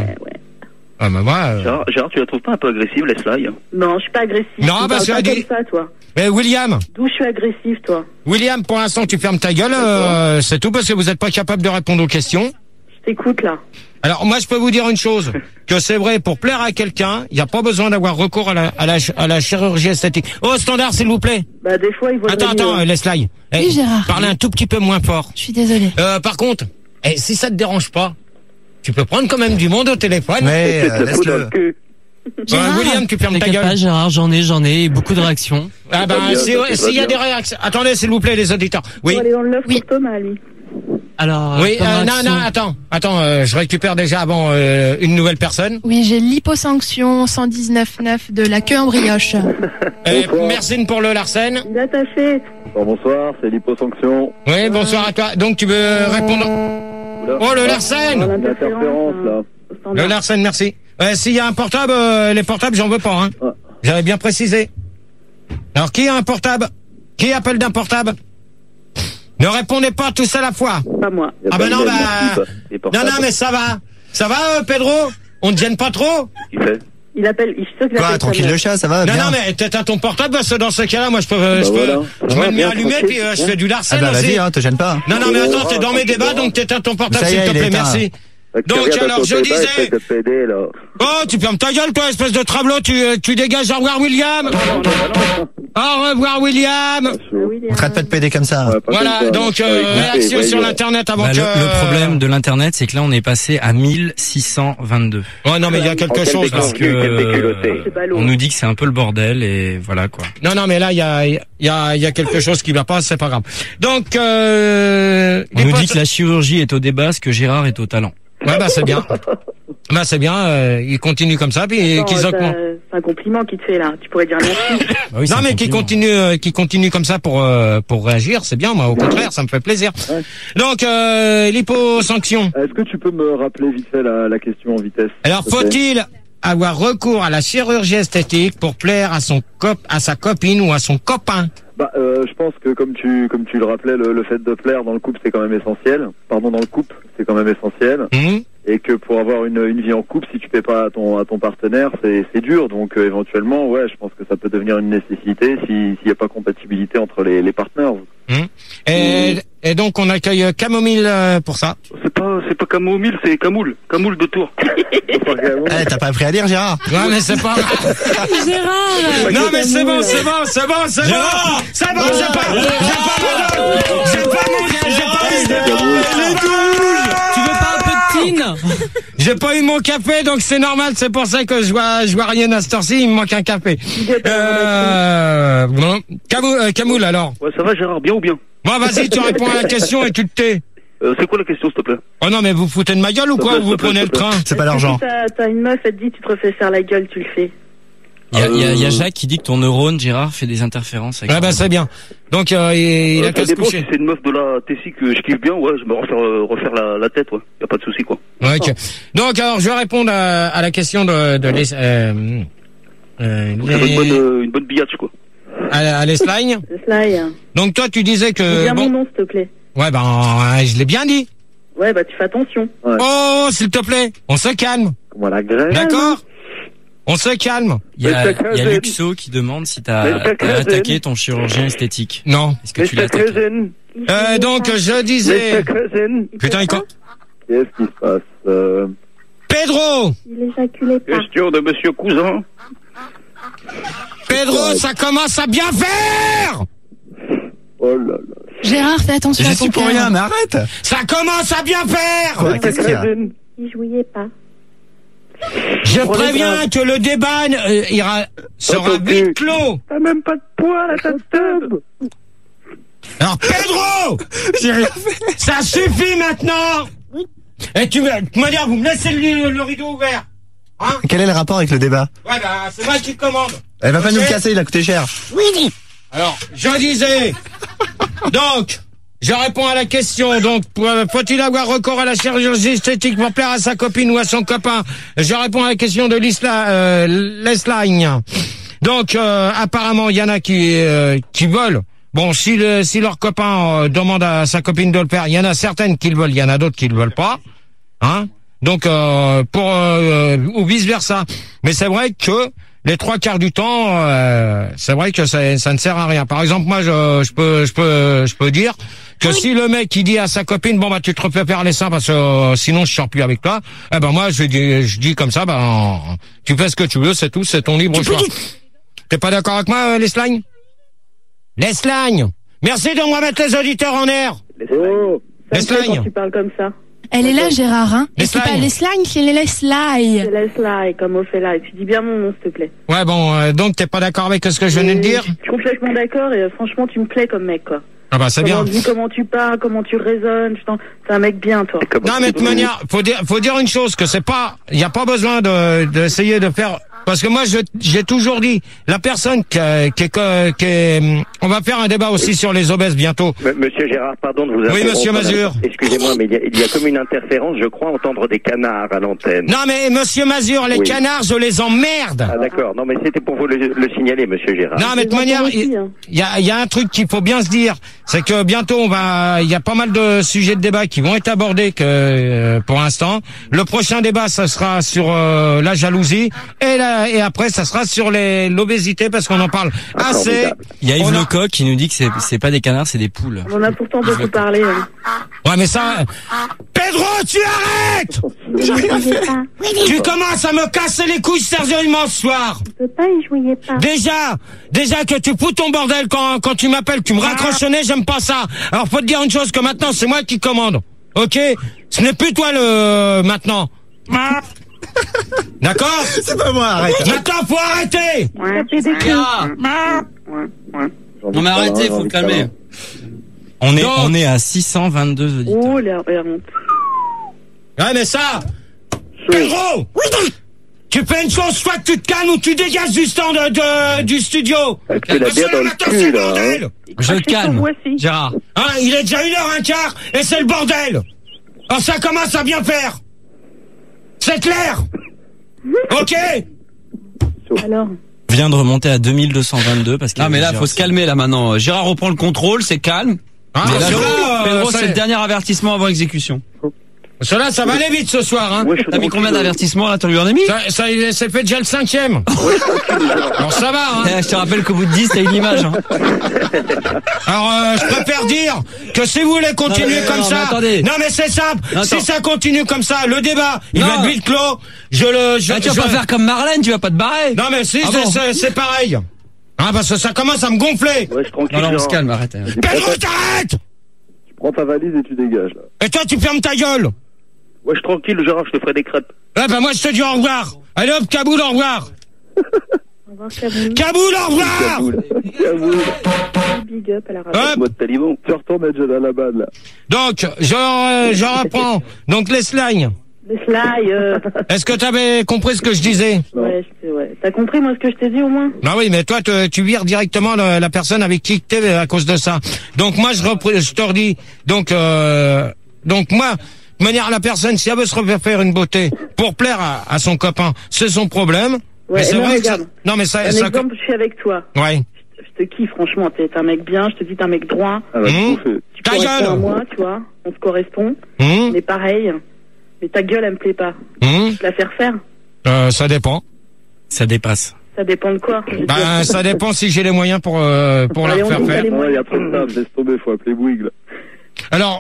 Speaker 1: Ah bah moi...
Speaker 11: Gérard, tu la trouves pas un peu agressive, Leslie?
Speaker 2: Non, je suis pas agressive.
Speaker 1: Non, parce que...
Speaker 2: comme ça, toi.
Speaker 1: Mais William?
Speaker 2: D'où je suis agressive, toi?
Speaker 1: William, pour l'instant, tu fermes ta gueule, c'est tout parce que vous êtes pas capable de répondre aux questions.
Speaker 2: Je t'écoute, là.
Speaker 1: Alors, moi, je peux vous dire une chose, que c'est vrai, pour plaire à quelqu'un, il n'y a pas besoin d'avoir recours à la chirurgie esthétique. Oh, standard, s'il vous plaît.
Speaker 2: Bah, des fois, il vaut
Speaker 1: Attends, Leslie.
Speaker 6: Oui, Gérard.
Speaker 1: Parlez un tout petit peu moins fort.
Speaker 6: Je suis désolée.
Speaker 1: Par contre, si ça te dérange pas, tu peux prendre quand même du monde au téléphone.
Speaker 7: Mais laisse-le.
Speaker 1: William, tu fermes ta gueule.
Speaker 5: Pas, Gérard, j'en ai beaucoup de réactions.
Speaker 1: Ah ben, s'il y a des réactions... Attendez, s'il vous plaît, les auditeurs. Oui.
Speaker 2: On va aller dans le neuf pour Thomas, lui.
Speaker 5: Alors,
Speaker 1: oui, attends, je récupère déjà avant une nouvelle personne.
Speaker 6: Oui, j'ai l'hyposanction 119.9 de la queue en brioche.
Speaker 1: Merci pour le Larsen.
Speaker 2: Il a taché.
Speaker 15: Bonsoir, c'est l'hyposanction.
Speaker 1: Oui, bonsoir à toi. Donc tu veux répondre? Oh, le Larsen!
Speaker 15: L'interférence, là.
Speaker 1: Le Larsen, merci. S'il y a un portable, les portables, j'en veux pas, hein. J'avais bien précisé. Alors, qui a un portable? Qui appelle d'un portable? Ne répondez pas tous à la fois.
Speaker 2: Pas moi.
Speaker 1: Ah ben non, non, mais ça va, Pedro? On ne gêne pas trop?
Speaker 2: Il appelle,
Speaker 7: Quoi, tranquille le chat, ça va?
Speaker 1: Non, mais t'éteins ton portable, parce que dans ce cas-là, moi, je me mets allumé, puis je fais du Larsen
Speaker 7: aussi.
Speaker 1: Vas-y,
Speaker 7: te gêne pas.
Speaker 1: Non, mais attends, t'es dans mes débats, donc t'éteins ton portable, s'il te plaît, merci. Donc alors je disais.
Speaker 15: De PD, là.
Speaker 1: Oh, tu fermes ta gueule, toi, espèce de travelot, tu dégages. Au revoir, William. Au revoir, William.
Speaker 7: On traite pas de PD comme ça.
Speaker 1: Voilà, donc réaction sur l'internet avant que.
Speaker 5: Le problème de l'internet, c'est que là, on est passé à 1622.
Speaker 1: Ouais, non, mais il y a quelque chose
Speaker 5: parce que on nous dit que c'est un peu le bordel et voilà quoi.
Speaker 1: Non, mais là, il y a quelque chose qui va pas, c'est pas grave. Donc,
Speaker 5: on nous dit que la chirurgie est au débat, ce que Gérard est au talent.
Speaker 1: Ouais, bah c'est bien. Bah c'est bien, il continue comme ça, puis qu'ils augmentent.
Speaker 2: C'est un compliment qu'il te fait là. Tu pourrais dire merci.
Speaker 5: Bah oui,
Speaker 1: non mais qui continue comme ça pour réagir, c'est bien. Moi, au contraire, ça me fait plaisir. Ouais. Donc l'hyposanction.
Speaker 15: Est-ce que tu peux me rappeler vite fait la question en vitesse?
Speaker 1: Alors faut-il avoir recours à la chirurgie esthétique pour plaire à sa copine ou à son copain?
Speaker 15: Bah, je pense que comme tu le rappelais, le fait de plaire dans le couple, c'est quand même essentiel. Pardon, dans le couple, c'est quand même essentiel. Et que pour avoir une vie en couple, si tu plais pas à ton partenaire, c'est dur. Donc éventuellement, ouais, je pense que ça peut devenir une nécessité s'il y a pas compatibilité entre les partenaires.
Speaker 1: Et donc on accueille Camomille pour ça.
Speaker 11: C'est pas Camomille, c'est Camoule de Tours.
Speaker 7: T'as pas appris à lire, Gérard?
Speaker 1: Ouais, mais c'est pas.
Speaker 6: Gérard.
Speaker 1: Non mais c'est bon.
Speaker 5: Gérard.
Speaker 1: C'est bon, j'ai pas
Speaker 5: Tu veux pas un peu de tine?
Speaker 1: J'ai pas eu mon café, donc c'est normal, c'est pour ça que je vois rien à cette heure-ci, il me manque un café. Bon, Camoule alors.
Speaker 11: Ouais, ça va Gérard, bien ou bien?
Speaker 1: Bon, vas-y, tu réponds à la question et tu te tais.
Speaker 11: C'est quoi la question, s'il te plaît?
Speaker 1: Oh non, mais vous foutez de ma gueule ou quoi? Vous prenez le train?
Speaker 7: C'est pas l'argent.
Speaker 2: T'as une meuf, elle te dit, tu te refais faire la gueule, tu le fais.
Speaker 5: Il y a Jacques qui dit que ton neurone, Gérard, fait des interférences avec.
Speaker 1: Ah bah c'est bien. Donc il a qu'à se coucher.
Speaker 11: Si c'est une meuf de la Tessie que je kiffe bien, ouais, je me refaire la tête, ouais. Y a pas de souci quoi.
Speaker 1: Ouais, ok. Donc alors je vais répondre à la question de
Speaker 11: une bonne billatch quoi.
Speaker 1: À l'Esline. Donc toi tu disais que.
Speaker 2: Dis bien mon nom s'il te plaît.
Speaker 1: Ouais ben je l'ai bien dit.
Speaker 2: Ouais bah tu fais attention.
Speaker 15: Ouais.
Speaker 1: Oh s'il te plaît, on se calme.
Speaker 15: Comment la graine?
Speaker 1: D'accord. On se calme.
Speaker 5: Il y a Luxo qui demande si t'as attaqué ton chirurgien esthétique.
Speaker 1: Non.
Speaker 5: Est-ce que tu l'as attaqué?
Speaker 1: Donc je disais. Putain, il quoi?
Speaker 15: Qu'est-ce qui se passe?
Speaker 1: Pedro.
Speaker 2: Il éjaculait pas.
Speaker 11: Question de Monsieur Cousin.
Speaker 1: Pedro, ça commence à bien faire.
Speaker 15: Oh là là.
Speaker 6: Gérard, fais attention à ton
Speaker 7: Je suis pour rien, mais arrête.
Speaker 1: Ça commence à bien faire.
Speaker 7: Quoi, qu'est-ce qu'il y a?
Speaker 2: Il jouait pas.
Speaker 1: Je préviens que le débat sera vite clos.
Speaker 15: T'as même pas de poids à ta tube.
Speaker 1: Alors Pedro, j'ai rien fait. Ça suffit maintenant. Et tu me dire, vous me laissez le rideau ouvert. Hein?
Speaker 7: Quel est le rapport avec le débat?
Speaker 1: Ouais bah c'est moi qui commande.
Speaker 7: Elle va pas nous le casser, il a coûté cher.
Speaker 1: Oui. Alors je disais. Donc. Je réponds à la question. Donc, faut-il avoir recours à la chirurgie esthétique pour plaire à sa copine ou à son copain? Je réponds à la question de l'Esline. Donc, apparemment, il y en a qui veulent. Bon, si leur copain demande à sa copine de le faire, il y en a certaines qui le veulent, il y en a d'autres qui le veulent pas. Hein? Donc, ou vice versa. Mais c'est vrai que les 3/4 du temps, c'est vrai que ça ne sert à rien. Par exemple, moi, je peux dire que si le mec il dit à sa copine, bon bah tu te refais faire les seins parce que sinon je sors plus avec toi, eh ben moi je dis comme ça, tu fais ce que tu veux, c'est tout, c'est ton libre choix. T'es pas d'accord avec moi, Lesline? Lesline, merci de me remettre les auditeurs en air.
Speaker 2: Lesline, quand tu parles comme ça.
Speaker 6: Elle est là, Gérard, hein? Et c'est pas Lesline, c'est Leslie.
Speaker 2: C'est Leslie, comme Ophélia. Tu dis bien mon nom, s'il te plaît.
Speaker 1: Ouais, bon, donc t'es pas d'accord avec ce que je venais de dire?
Speaker 2: Je suis complètement d'accord et franchement, tu me plais comme mec, quoi.
Speaker 1: Ah bah c'est bien.
Speaker 2: Comment tu parles, comment tu raisonnes, c'est un mec bien, toi.
Speaker 1: Non mais de toute manière, faut dire une chose, que c'est pas, il y a pas besoin d'essayer de faire, parce que moi j'ai toujours dit, la personne on va faire un débat aussi sur les obèses bientôt.
Speaker 4: Monsieur Gérard, pardon de vous interrompre.
Speaker 1: Oui, monsieur Mazur.
Speaker 4: Excusez-moi, mais il y a comme une interférence, je crois entendre des canards à l'antenne.
Speaker 1: Non mais monsieur Mazur, les canards, je les emmerde.
Speaker 4: Ah d'accord, non mais c'était pour vous le signaler, monsieur Gérard.
Speaker 1: Non mais de toute manière, il y a un truc qu'il faut bien se dire, c'est que bientôt il y a pas mal de sujets de débat qui vont être abordés pour l'instant. Le prochain débat, ça sera sur la jalousie et et après ça sera sur l'obésité parce qu'on en parle assez.
Speaker 5: Il y a Yves Lecoq qui nous dit que c'est pas des canards, c'est des poules.
Speaker 2: On en a pourtant beaucoup parlé. Hein.
Speaker 1: Ouais, mais ça... Pedro, tu arrêtes!
Speaker 8: J'ai rien fait.
Speaker 1: Tu commences à me casser les couilles sérieusement ce soir.
Speaker 8: Je peux pas y jouer pas.
Speaker 1: Déjà que tu fous ton bordel quand tu m'appelles, tu me raccroches au nez, j'aime pas ça. Alors faut te dire une chose, que maintenant c'est moi qui commande. Ok? Ce n'est plus toi maintenant. D'accord?
Speaker 7: C'est pas moi, arrête.
Speaker 1: Maintenant faut arrêter!
Speaker 5: Non mais arrêtez, faut le calmer. On est à 622 auditeurs.
Speaker 2: Oh, la honte.
Speaker 1: Ouais, mais ça... Pedro! Tu fais une chose, soit tu te calmes ou tu dégages du stand du studio.
Speaker 4: Tu l'as bien dans le cul, là. Hein.
Speaker 5: Je te calme, Gérard.
Speaker 1: Hein, il est déjà 1h15 et c'est le bordel. Alors ça commence à bien faire. C'est clair? Ok?
Speaker 2: Alors?
Speaker 5: Vient de remonter à 2222 parce que...
Speaker 16: Ah mais là, faut se calmer là maintenant. Gérard reprend le contrôle, c'est calme.
Speaker 1: Ah,
Speaker 16: mais là,
Speaker 1: Pedro,
Speaker 16: c'est le dernier avertississement avant exécution.
Speaker 1: Cela, ça va aller vite ce soir, hein.
Speaker 16: T'as mis combien d'avertissements là, t'en lui en as mis?
Speaker 1: Ça c'est fait déjà le 5e. Alors ça va, hein.
Speaker 16: Je te rappelle qu'au bout de 10, t'as une image, hein.
Speaker 1: Alors, je préfère dire que si vous voulez continuer comme ça.
Speaker 16: Attendez.
Speaker 1: Non, mais c'est simple. Si ça continue comme ça, le débat, il va être vite clos. Tu
Speaker 16: vas pas faire comme Marlène, tu vas pas te barrer.
Speaker 1: Non, mais si, c'est pareil. Hein, parce que ça commence à me gonfler.
Speaker 4: Ouais, tranquille.
Speaker 16: Non, on se calme, arrête.
Speaker 1: Pedro, t'arrêtes!
Speaker 15: Tu prends ta valise et tu dégages, là.
Speaker 1: Et toi, tu fermes ta gueule.
Speaker 3: Ouais, je suis tranquille, Gérard, je te ferai des crêpes.
Speaker 1: Ouais, bah moi, je te dis au revoir. Allez hop, Kaboul, au revoir.
Speaker 2: Au revoir, Kaboul.
Speaker 1: Kaboul, au revoir.
Speaker 15: Kaboul.
Speaker 2: Big up à la radio.
Speaker 1: Hop.
Speaker 3: Mode taliban.
Speaker 15: Tu retournes à Jalalabad, là.
Speaker 1: Donc, je reprends. Donc, les slides.
Speaker 2: Les slides.
Speaker 1: Est-ce que t'avais compris ce que je disais?
Speaker 2: Ouais, t'as compris, moi, ce que je t'ai dit, au moins?
Speaker 1: Ah oui, mais toi, tu vires directement la personne avec qui t'es à cause de ça. Donc, moi, je te redis. Donc, moi, de manière, la personne, si elle veut se refaire une beauté pour plaire à son copain, c'est son problème.
Speaker 2: Ouais,
Speaker 1: mais c'est vrai que
Speaker 2: regarde.
Speaker 1: non, mais ça,
Speaker 2: un exemple, je suis avec toi.
Speaker 1: Ouais.
Speaker 2: Je te kiffe, franchement, t'es un mec bien, je te dis t'es un mec droit.
Speaker 15: Ah bah,
Speaker 2: Tu corresponds à moi, tu vois, on se correspond. On est pareil. Mais ta gueule, elle me plaît pas. Je la faire faire.
Speaker 1: Ça dépend. Ça dépasse.
Speaker 2: Ça dépend de quoi?
Speaker 1: Ben, ça dépend si j'ai les moyens pour la faire faire.
Speaker 15: Il y a pas de table, laisse tomber, faut appeler Bouygues, là.
Speaker 1: Alors,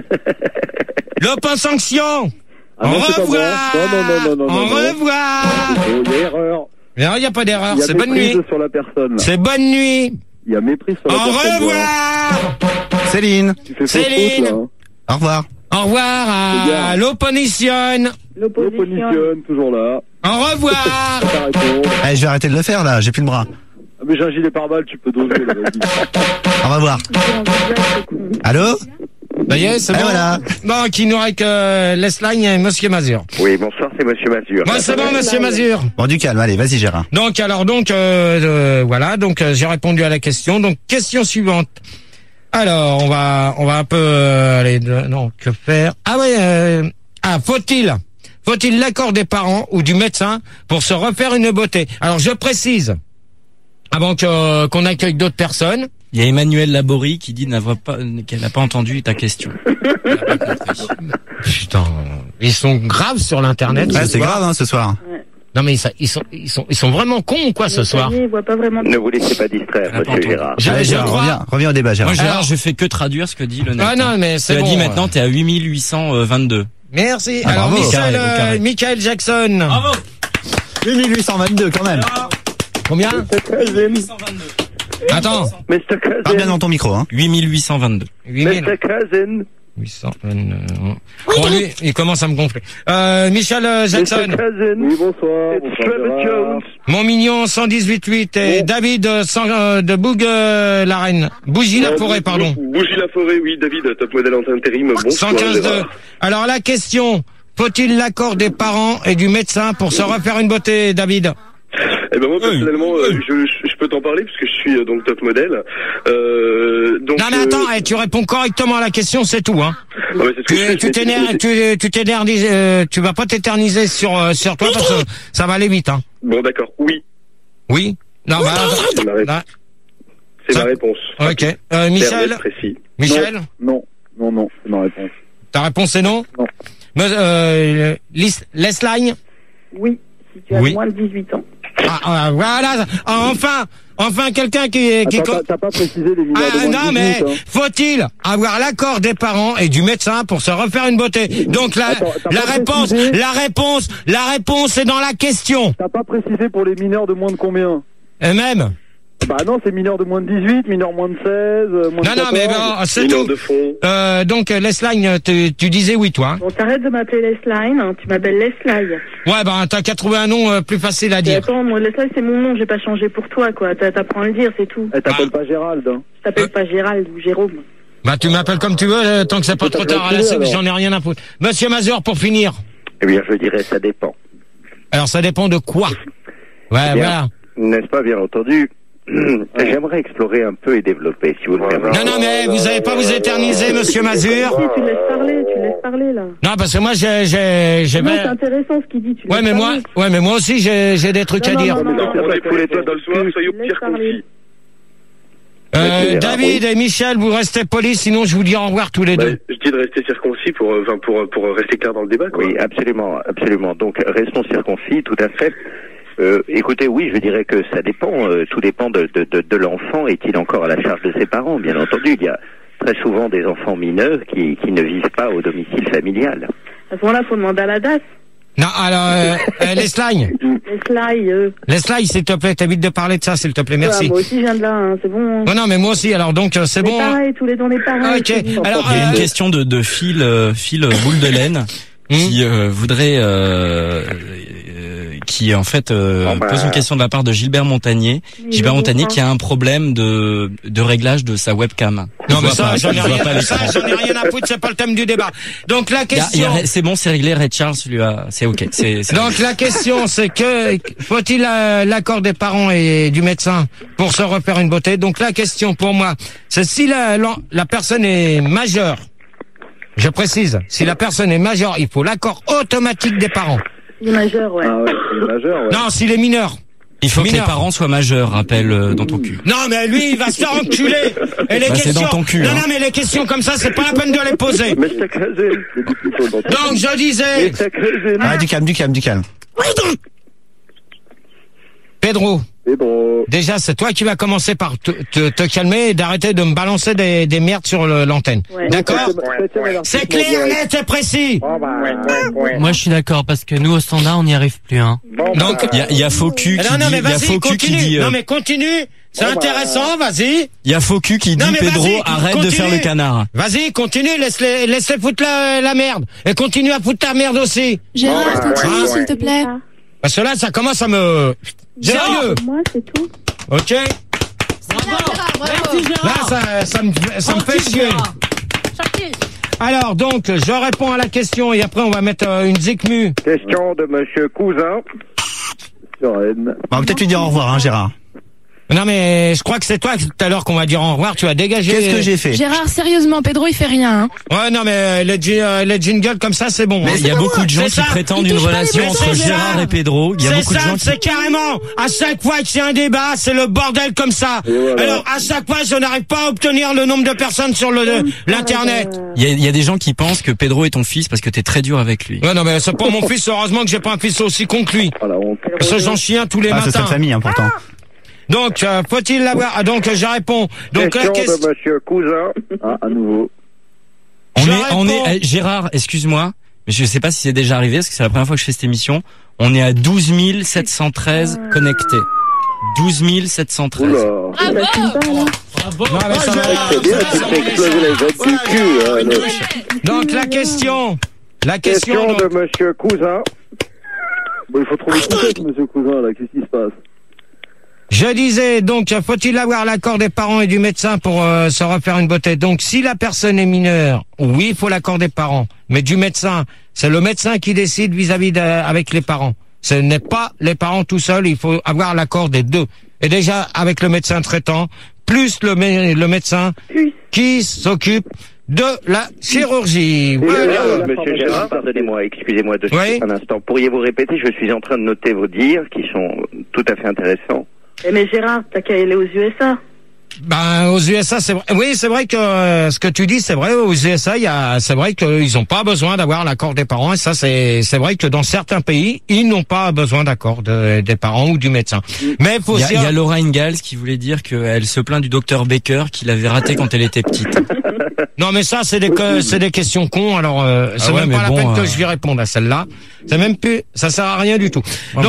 Speaker 1: l'open sanction.
Speaker 15: Ah non,
Speaker 1: au revoir.
Speaker 15: Non.
Speaker 1: Au revoir.
Speaker 15: Oh, il y a erreur.
Speaker 1: Non, il n'y a pas d'erreur.
Speaker 15: Il y a
Speaker 1: C'est bonne nuit.
Speaker 15: sur la personne, là.
Speaker 1: C'est bonne nuit.
Speaker 15: Il y a mépris sur la
Speaker 1: Au
Speaker 15: personne.
Speaker 1: revoir.
Speaker 7: Céline.
Speaker 15: Tu fais fausse
Speaker 1: Céline.
Speaker 15: route, là, hein.
Speaker 7: Au revoir.
Speaker 1: Au revoir à l'opposition.
Speaker 15: L'opposition, toujours là.
Speaker 1: Au revoir.
Speaker 7: Je vais arrêter de le faire là, j'ai plus le bras.
Speaker 15: Ah, mais j'ai un gilet pare-balles, tu peux doser, là, vas-y.
Speaker 7: Au revoir. Allô?
Speaker 1: Ça y est, c'est bon.
Speaker 7: Voilà.
Speaker 1: Bon, qui nous reste que Lesline et Monsieur Mazur.
Speaker 4: Oui, bonsoir, c'est Monsieur Mazur.
Speaker 1: Moi, c'est bon, Monsieur Mazur.
Speaker 7: Bon, du calme, allez, vas-y, Gérard.
Speaker 1: Donc, voilà, donc j'ai répondu à la question. Donc, question suivante. Alors, on va un peu aller. Non, que faire? Ah ouais. Faut-il l'accord des parents ou du médecin pour se refaire une beauté? Alors, je précise, avant qu'on accueille d'autres personnes.
Speaker 5: Il y a Emmanuel Laborie qui dit qu'elle n'a pas entendu ta question.
Speaker 1: Putain, ils sont graves sur l'internet.
Speaker 7: Ouais, c'est grave, hein, ce soir.
Speaker 2: Ouais.
Speaker 1: Non mais ils sont vraiment cons ou quoi ce soir?
Speaker 2: Voit pas vraiment...
Speaker 4: Ne vous laissez pas distraire, Monsieur Gérard.
Speaker 1: Je crois.
Speaker 7: Reviens au débat, Gérard.
Speaker 5: Moi, Gérard, je fais que traduire ce que dit le net.
Speaker 1: Ah non, mais c'est
Speaker 5: bon. Tu as dit maintenant, t'es à 8822.
Speaker 1: Merci.
Speaker 7: Ah,
Speaker 1: alors,
Speaker 7: bravo.
Speaker 1: Michael Jackson.
Speaker 5: Bravo.
Speaker 7: 8822 quand même.
Speaker 1: Combien?
Speaker 5: 8822.
Speaker 1: Attends.
Speaker 4: Mr. Cousin.
Speaker 7: Parle bien dans ton micro, hein.
Speaker 5: 8822.
Speaker 4: Mr. Cousin.
Speaker 1: 822. Bon, lui, il commence à me gonfler. Michael Jackson.
Speaker 15: Oui, bonsoir.
Speaker 4: Trevor Jones.
Speaker 1: Mon mignon 118.8 et David de Boug la Reine. Bougie la forêt, pardon.
Speaker 10: Bougie la forêt, oui, David, top modèle en intérim. Bonsoir.
Speaker 1: 115.2. Alors la question, faut-il l'accord des parents et du médecin pour se refaire une beauté, David?
Speaker 10: Eh ben moi personnellement, je peux t'en parler parce que je suis donc top modèle. Donc,
Speaker 1: non mais attends, tu réponds correctement à la question, c'est tout, hein.
Speaker 10: Non, mais c'est ce que
Speaker 1: Tu t'éternises, tu vas pas t'éterniser sur toi parce que ça va aller vite, hein.
Speaker 10: Bon d'accord, oui.
Speaker 1: Oui. Non bah
Speaker 10: c'est ma réponse.
Speaker 1: Ok. Michel.
Speaker 10: Précis.
Speaker 1: Michel.
Speaker 15: Non, c'est ma réponse.
Speaker 1: Ta réponse c'est non.
Speaker 15: Non.
Speaker 1: Lesline.
Speaker 2: Oui, si tu as moins de 18 ans.
Speaker 1: Voilà. Enfin, quelqu'un qui
Speaker 15: T'as pas précisé les mineurs de moins de 18,
Speaker 1: non, mais
Speaker 15: hein.
Speaker 1: faut-il avoir l'accord des parents et du médecin pour se refaire une beauté? Donc la réponse est dans la question.
Speaker 15: T'as pas précisé pour les mineurs de moins de combien?
Speaker 1: Et même.
Speaker 15: Bah non, c'est mineurs de moins de 18, mineurs moins de 16, moins de 14.
Speaker 1: Non, mais bon, c'est tout. Donc, Lesline, tu disais oui, toi.
Speaker 2: Bon, t'arrêtes de m'appeler Lesline, hein, tu m'appelles Leslie.
Speaker 1: Ouais, bah, t'as qu'à trouver un nom plus facile à dire.
Speaker 2: Attends, moi, Leslie, c'est mon nom, j'ai pas changé pour toi, quoi. T'apprends à le dire, c'est tout.
Speaker 15: Elle t'appelle pas Gérald, hein.
Speaker 2: Je t'appelle pas Gérald ou Jérôme.
Speaker 1: Bah, tu m'appelles comme tu veux, tant que c'est pas trop tard à la scène, j'en ai rien à foutre. Monsieur Mazur, pour finir.
Speaker 4: Eh bien, je dirais ça dépend.
Speaker 1: Alors, ça dépend de quoi? Ouais, voilà.
Speaker 4: N'est-ce pas, bien entendu? J'aimerais explorer un peu et développer, si vous le permettez.
Speaker 1: Non, mais vous n'allez pas vous éterniser, monsieur Mazur.
Speaker 2: Tu laisses parler, là.
Speaker 1: Non, parce que moi, j'ai...
Speaker 2: Non, c'est intéressant ce qu'il dit, tu
Speaker 1: mais moi aussi, j'ai des trucs à dire.
Speaker 10: On est tous les deux dans le soir, soyez au pire concis.
Speaker 1: David et Michel, vous restez polis, sinon je vous dis au revoir tous les deux.
Speaker 10: Je dis de rester circoncis pour rester clair dans le débat, quoi.
Speaker 4: Oui, absolument. Donc, restons circoncis, tout à fait. Écoutez, oui, je dirais que ça dépend. Tout dépend de l'enfant. Est-il encore à la charge de ses parents? Bien entendu, il y a très souvent des enfants mineurs qui ne vivent pas au domicile familial.
Speaker 2: À ce moment-là, il faut demander à la DAS.
Speaker 1: Non, alors, Leslie. Leslie, s'il te plaît, t'évites de parler de ça, s'il te plaît, merci.
Speaker 2: Moi aussi, je viens de là, hein, c'est bon.
Speaker 1: Oh non, mais moi aussi, alors donc, c'est bon.
Speaker 2: Pareil, tous les deux, on est pareil.
Speaker 1: Ok, alors,
Speaker 5: il y a une question de Phil boule de laine, qui voudrait... qui en fait pose une question de la part de Gilbert Montagnier. Gilbert Montagnier qui a un problème de réglage de sa webcam.
Speaker 1: Non mais ça, j'en ai rien à foutre, c'est pas le thème du débat. Donc la question...
Speaker 5: c'est bon, c'est réglé, Red Charles lui a... C'est ok.
Speaker 1: Donc la question c'est que faut-il l'accord des parents et du médecin pour se refaire une beauté? Donc la question pour moi, c'est si la personne est majeure, je précise, si la personne est majeure, il faut l'accord automatique des parents.
Speaker 2: Il est majeur, ouais.
Speaker 15: Ah ouais, il est majeur, ouais.
Speaker 1: Non, s'il est mineur.
Speaker 5: Il faut que les parents soient majeurs, rappelle dans ton cul.
Speaker 1: Non, mais lui, il va se faire enculer. Et les questions...
Speaker 5: c'est dans ton cul.
Speaker 1: Non, mais les questions comme ça, c'est pas la peine de les poser.
Speaker 4: Mais c'est crasé.
Speaker 1: Donc, je disais...
Speaker 7: Ah, du calme.
Speaker 1: Pedro. Déjà, c'est toi qui vas commencer par te calmer et d'arrêter de me balancer des merdes sur l'antenne. Ouais. D'accord? C'est clair, net et précis.
Speaker 17: Moi, je suis d'accord parce que nous, au standard, on n'y arrive plus, hein.
Speaker 5: Donc, il y a Faucu qui dit...
Speaker 1: Non, mais continue. C'est intéressant, vas-y.
Speaker 5: Il y a Faucu qui dit, Pedro, arrête de faire le canard.
Speaker 1: Vas-y, continue, laisse-les foutre la merde. Et continue à foutre ta merde aussi.
Speaker 6: Gérard, continue, s'il te plaît.
Speaker 1: Parce que là, ça commence à me... Sérieux.
Speaker 2: Moi, c'est tout.
Speaker 1: Ok. Là, ça me fait chier. Alors, donc, je réponds à la question et après, on va mettre une zikmu.
Speaker 4: Question de monsieur Cousin.
Speaker 7: On va peut-être lui dire au revoir, hein, Gérard.
Speaker 1: Non, mais je crois que c'est toi tout à l'heure qu'on va dire au revoir. Tu as dégagé.
Speaker 7: Qu'est-ce que j'ai fait?
Speaker 6: Gérard, sérieusement, Pedro, il fait rien. Hein.
Speaker 1: Ouais, non, mais les jingles comme ça, c'est bon.
Speaker 5: Mais il y a beaucoup de gens qui prétendent une relation entre Gérard et Pedro. Il y a beaucoup de gens qui...
Speaker 1: C'est carrément, à chaque fois que c'est un débat, c'est le bordel comme ça. Voilà. Alors, à chaque fois, je n'arrive pas à obtenir le nombre de personnes sur l'internet.
Speaker 5: Il y a des gens qui pensent que Pedro est ton fils parce que t'es très dur avec lui.
Speaker 1: Ouais, non, mais c'est pas mon fils. Heureusement que j'ai pas un fils aussi con que lui. Parce que j'en chie un tous les matins.
Speaker 7: C'est sa famille, important.
Speaker 1: Donc, faut-il l'avoir? Ah, donc, je réponds. Donc,
Speaker 4: question de monsieur Cousin. Ah, à nouveau.
Speaker 5: On est, Gérard, excuse-moi, mais je sais pas si c'est déjà arrivé, parce que c'est la première fois que je fais cette émission. On est à 12 713 connectés. 12 713.
Speaker 2: Bravo!
Speaker 4: C'est bien, tu fais exploser les autres du cul.
Speaker 1: Donc, la question
Speaker 4: de monsieur Cousin.
Speaker 15: Bon, il faut trouver le contexte, monsieur Cousin, là. Qu'est-ce qui se passe?
Speaker 1: Je disais, donc, faut-il avoir l'accord des parents et du médecin pour se refaire une beauté? Donc, si la personne est mineure, oui, il faut l'accord des parents. Mais du médecin, c'est le médecin qui décide vis-à-vis avec les parents. Ce n'est pas les parents tout seuls, il faut avoir l'accord des deux. Et déjà, avec le médecin traitant, plus le médecin qui s'occupe de la chirurgie.
Speaker 4: Voilà. Monsieur Gérard, pardonnez-moi, excusez-moi un instant. Pourriez-vous répéter? Je suis en train de noter vos dires qui sont tout à fait intéressants.
Speaker 2: Mais Gérard, t'as qu'à aller aux USA.
Speaker 1: Ben aux USA, c'est vrai. Oui, c'est vrai que ce que tu dis, c'est vrai. Aux USA, c'est vrai qu'ils n'ont pas besoin d'avoir l'accord des parents. Et ça, c'est vrai que dans certains pays, ils n'ont pas besoin d'accord des parents ou du médecin. Mais
Speaker 5: il y a Laura Ingalls qui voulait dire qu'elle se plaint du docteur Baker qui l'avait raté quand elle était petite.
Speaker 1: Non, mais ça, c'est des questions cons. Alors, c'est même pas la peine que je lui réponde à celle-là. C'est même plus, ça sert à rien du tout.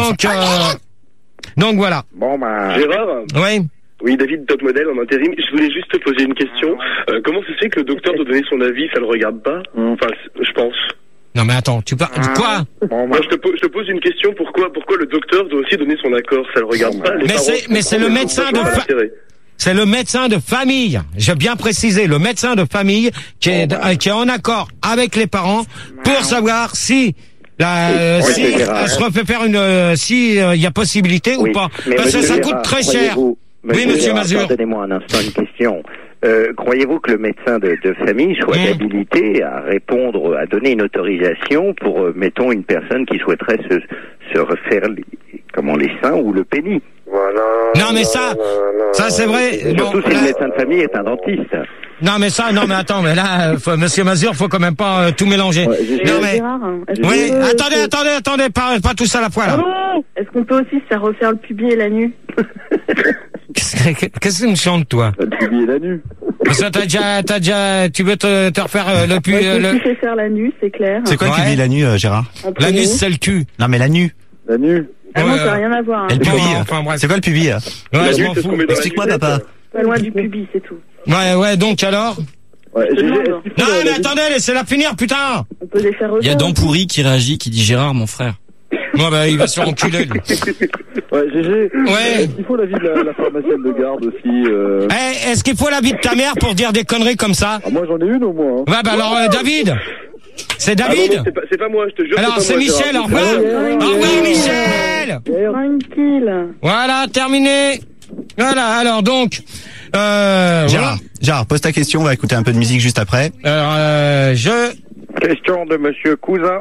Speaker 1: Donc voilà.
Speaker 10: Bon, Gérard.
Speaker 1: Oui.
Speaker 10: Oui, David, top modèle en intérim. Je voulais juste te poser une question. Comment ça se fait que le docteur doit donner son avis, ça le regarde pas? Enfin, je pense.
Speaker 1: Non mais attends, tu parles de quoi?
Speaker 10: Moi, je te pose une question. Pourquoi le docteur doit aussi donner son accord? Ça le regarde pas.
Speaker 1: Mais c'est le médecin de c'est le médecin de famille. J'ai bien précisé, le médecin de famille qui est en accord avec les parents pour savoir si si elle se refait faire si il y a possibilité ou pas. Parce que ça coûte très cher. Oui, monsieur Mazur.
Speaker 4: Donnez-moi un instant une question. Croyez-vous que le médecin de famille soit habilité à répondre, à donner une autorisation pour, mettons, une personne qui souhaiterait se refaire les seins ou le pénis?
Speaker 1: Non, mais ça c'est vrai.
Speaker 4: Surtout si le médecin de famille est un dentiste.
Speaker 1: Non, mais attends, mais là, monsieur Mazur, faut quand même pas tout mélanger. Non, mais. Oui, attendez, pas tout ça à la fois, là.
Speaker 2: Est-ce qu'on peut aussi se faire refaire le pubis et la nuque?
Speaker 1: Qu'est-ce que tu me chantes, toi?
Speaker 15: Le pubis et la nuque.
Speaker 1: Ça, t'as déjà, tu veux te refaire le pubis,
Speaker 2: tu fais faire la nuque, c'est clair.
Speaker 7: C'est quoi le pubis et la nuque, Gérard?
Speaker 1: La nuque, c'est le cul.
Speaker 7: Non, mais la nuque.
Speaker 15: La nuque.
Speaker 2: Ah non, ça n'a rien à voir. Hein.
Speaker 7: Et le pubis. Enfin, bref. C'est quoi le pubis?
Speaker 1: Ouais, je m'en fous.
Speaker 7: Explique-moi, papa.
Speaker 2: Pas loin du pubis, c'est tout.
Speaker 1: Ouais, donc alors?
Speaker 15: Ouais,
Speaker 1: non, mais attendez, laissez-la finir, putain!
Speaker 2: On peut les faire refaire.
Speaker 5: Il y a Dampourri qui réagit, qui dit Gérard, mon frère.
Speaker 1: Non, bah, il va se faire enculer, lui.
Speaker 15: Ouais, GG.
Speaker 1: Ouais.
Speaker 15: Il faut l'avis de la pharmacienne de garde aussi.
Speaker 1: Est-ce qu'il faut l'avis de ta mère pour dire des conneries comme ça?
Speaker 15: Ah, moi, j'en ai une au moins.
Speaker 1: Ouais, bah alors, David! C'est David?
Speaker 10: C'est pas moi, je te jure.
Speaker 1: Alors, c'est Michel, au revoir! Au revoir, Michel!
Speaker 2: Tranquille.
Speaker 1: Voilà, terminé. Voilà, alors donc,
Speaker 7: Gérard, pose ta question, on va écouter un peu de musique juste après.
Speaker 1: Alors,
Speaker 4: Question de monsieur Cousin.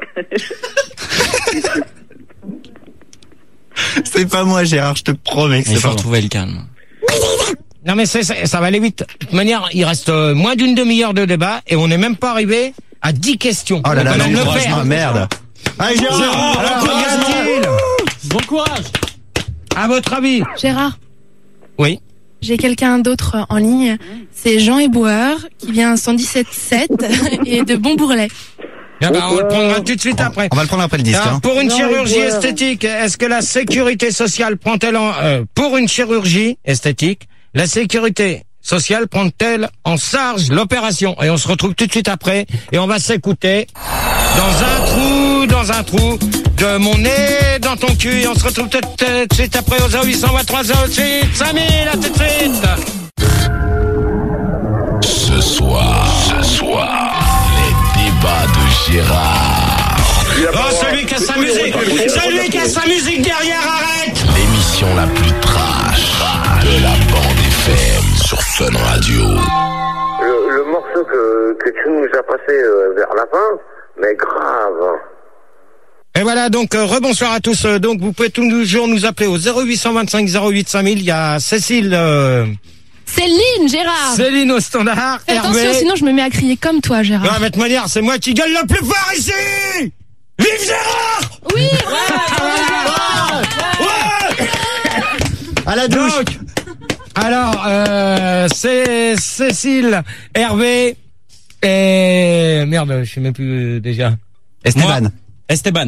Speaker 7: C'est pas moi, Gérard, je te promets que c'est pas moi.
Speaker 5: Il faut retrouver le calme.
Speaker 1: Non, mais ça va aller vite. De toute manière, il reste moins d'une demi-heure de débat et on n'est même pas arrivé à 10 questions.
Speaker 7: Oh là là, merde.
Speaker 1: Allez, Gérard,
Speaker 17: bon courage.
Speaker 1: À votre avis?
Speaker 6: Gérard.
Speaker 1: Oui.
Speaker 6: J'ai quelqu'un d'autre en ligne. C'est Jean Éboueur qui vient 117.7 et de Bonbourlet.
Speaker 1: Ah bah, on le prendra tout de suite après.
Speaker 7: On va le prendre après le disque.
Speaker 1: Alors, pour une chirurgie esthétique, est-ce que la sécurité sociale prend-elle pour une chirurgie esthétique, la sécurité sociale prend-elle en charge l'opération? Et on se retrouve tout de suite après et on va s'écouter dans un trou de mon nez dans ton cul et on se retrouve tout de suite après au 0823 08 5000, à tout de suite.
Speaker 14: Ce soir, les débats de Gérard.
Speaker 1: Oh, celui qui a sa musique derrière, arrête.
Speaker 14: L'émission la plus trash de la bande FM sur Fun Radio.
Speaker 12: Le morceau que tu nous as passé vers la fin, mais grave.
Speaker 1: Et voilà, donc rebonsoir à tous. Donc vous pouvez toujours nous appeler au 0825 08 5000. Il y a Cécile.
Speaker 6: Céline, Gérard.
Speaker 1: Céline au standard.
Speaker 6: Fais attention, sinon je me mets à crier comme toi, Gérard.
Speaker 1: Non, mais de toute manière, c'est moi qui gueule le plus fort ici. Vive Gérard.
Speaker 6: Oui.
Speaker 1: Ouais.
Speaker 7: À la douche.
Speaker 1: Donc, alors, c'est Cécile, Hervé et merde, je sais même plus déjà.
Speaker 5: Esteban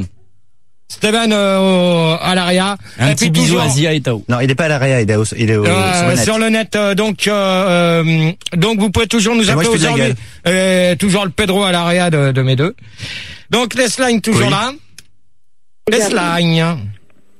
Speaker 1: à l'ARIA.
Speaker 5: Un petit bisou à Zia et Tao.
Speaker 7: Non, il est pas à l'ARIA, il est sur le net.
Speaker 1: Sur le net, donc vous pouvez toujours nous appeler aujourd'hui. Toujours le Pedro à l'ARIA de mes deux. Donc Lesline toujours là. Lesline.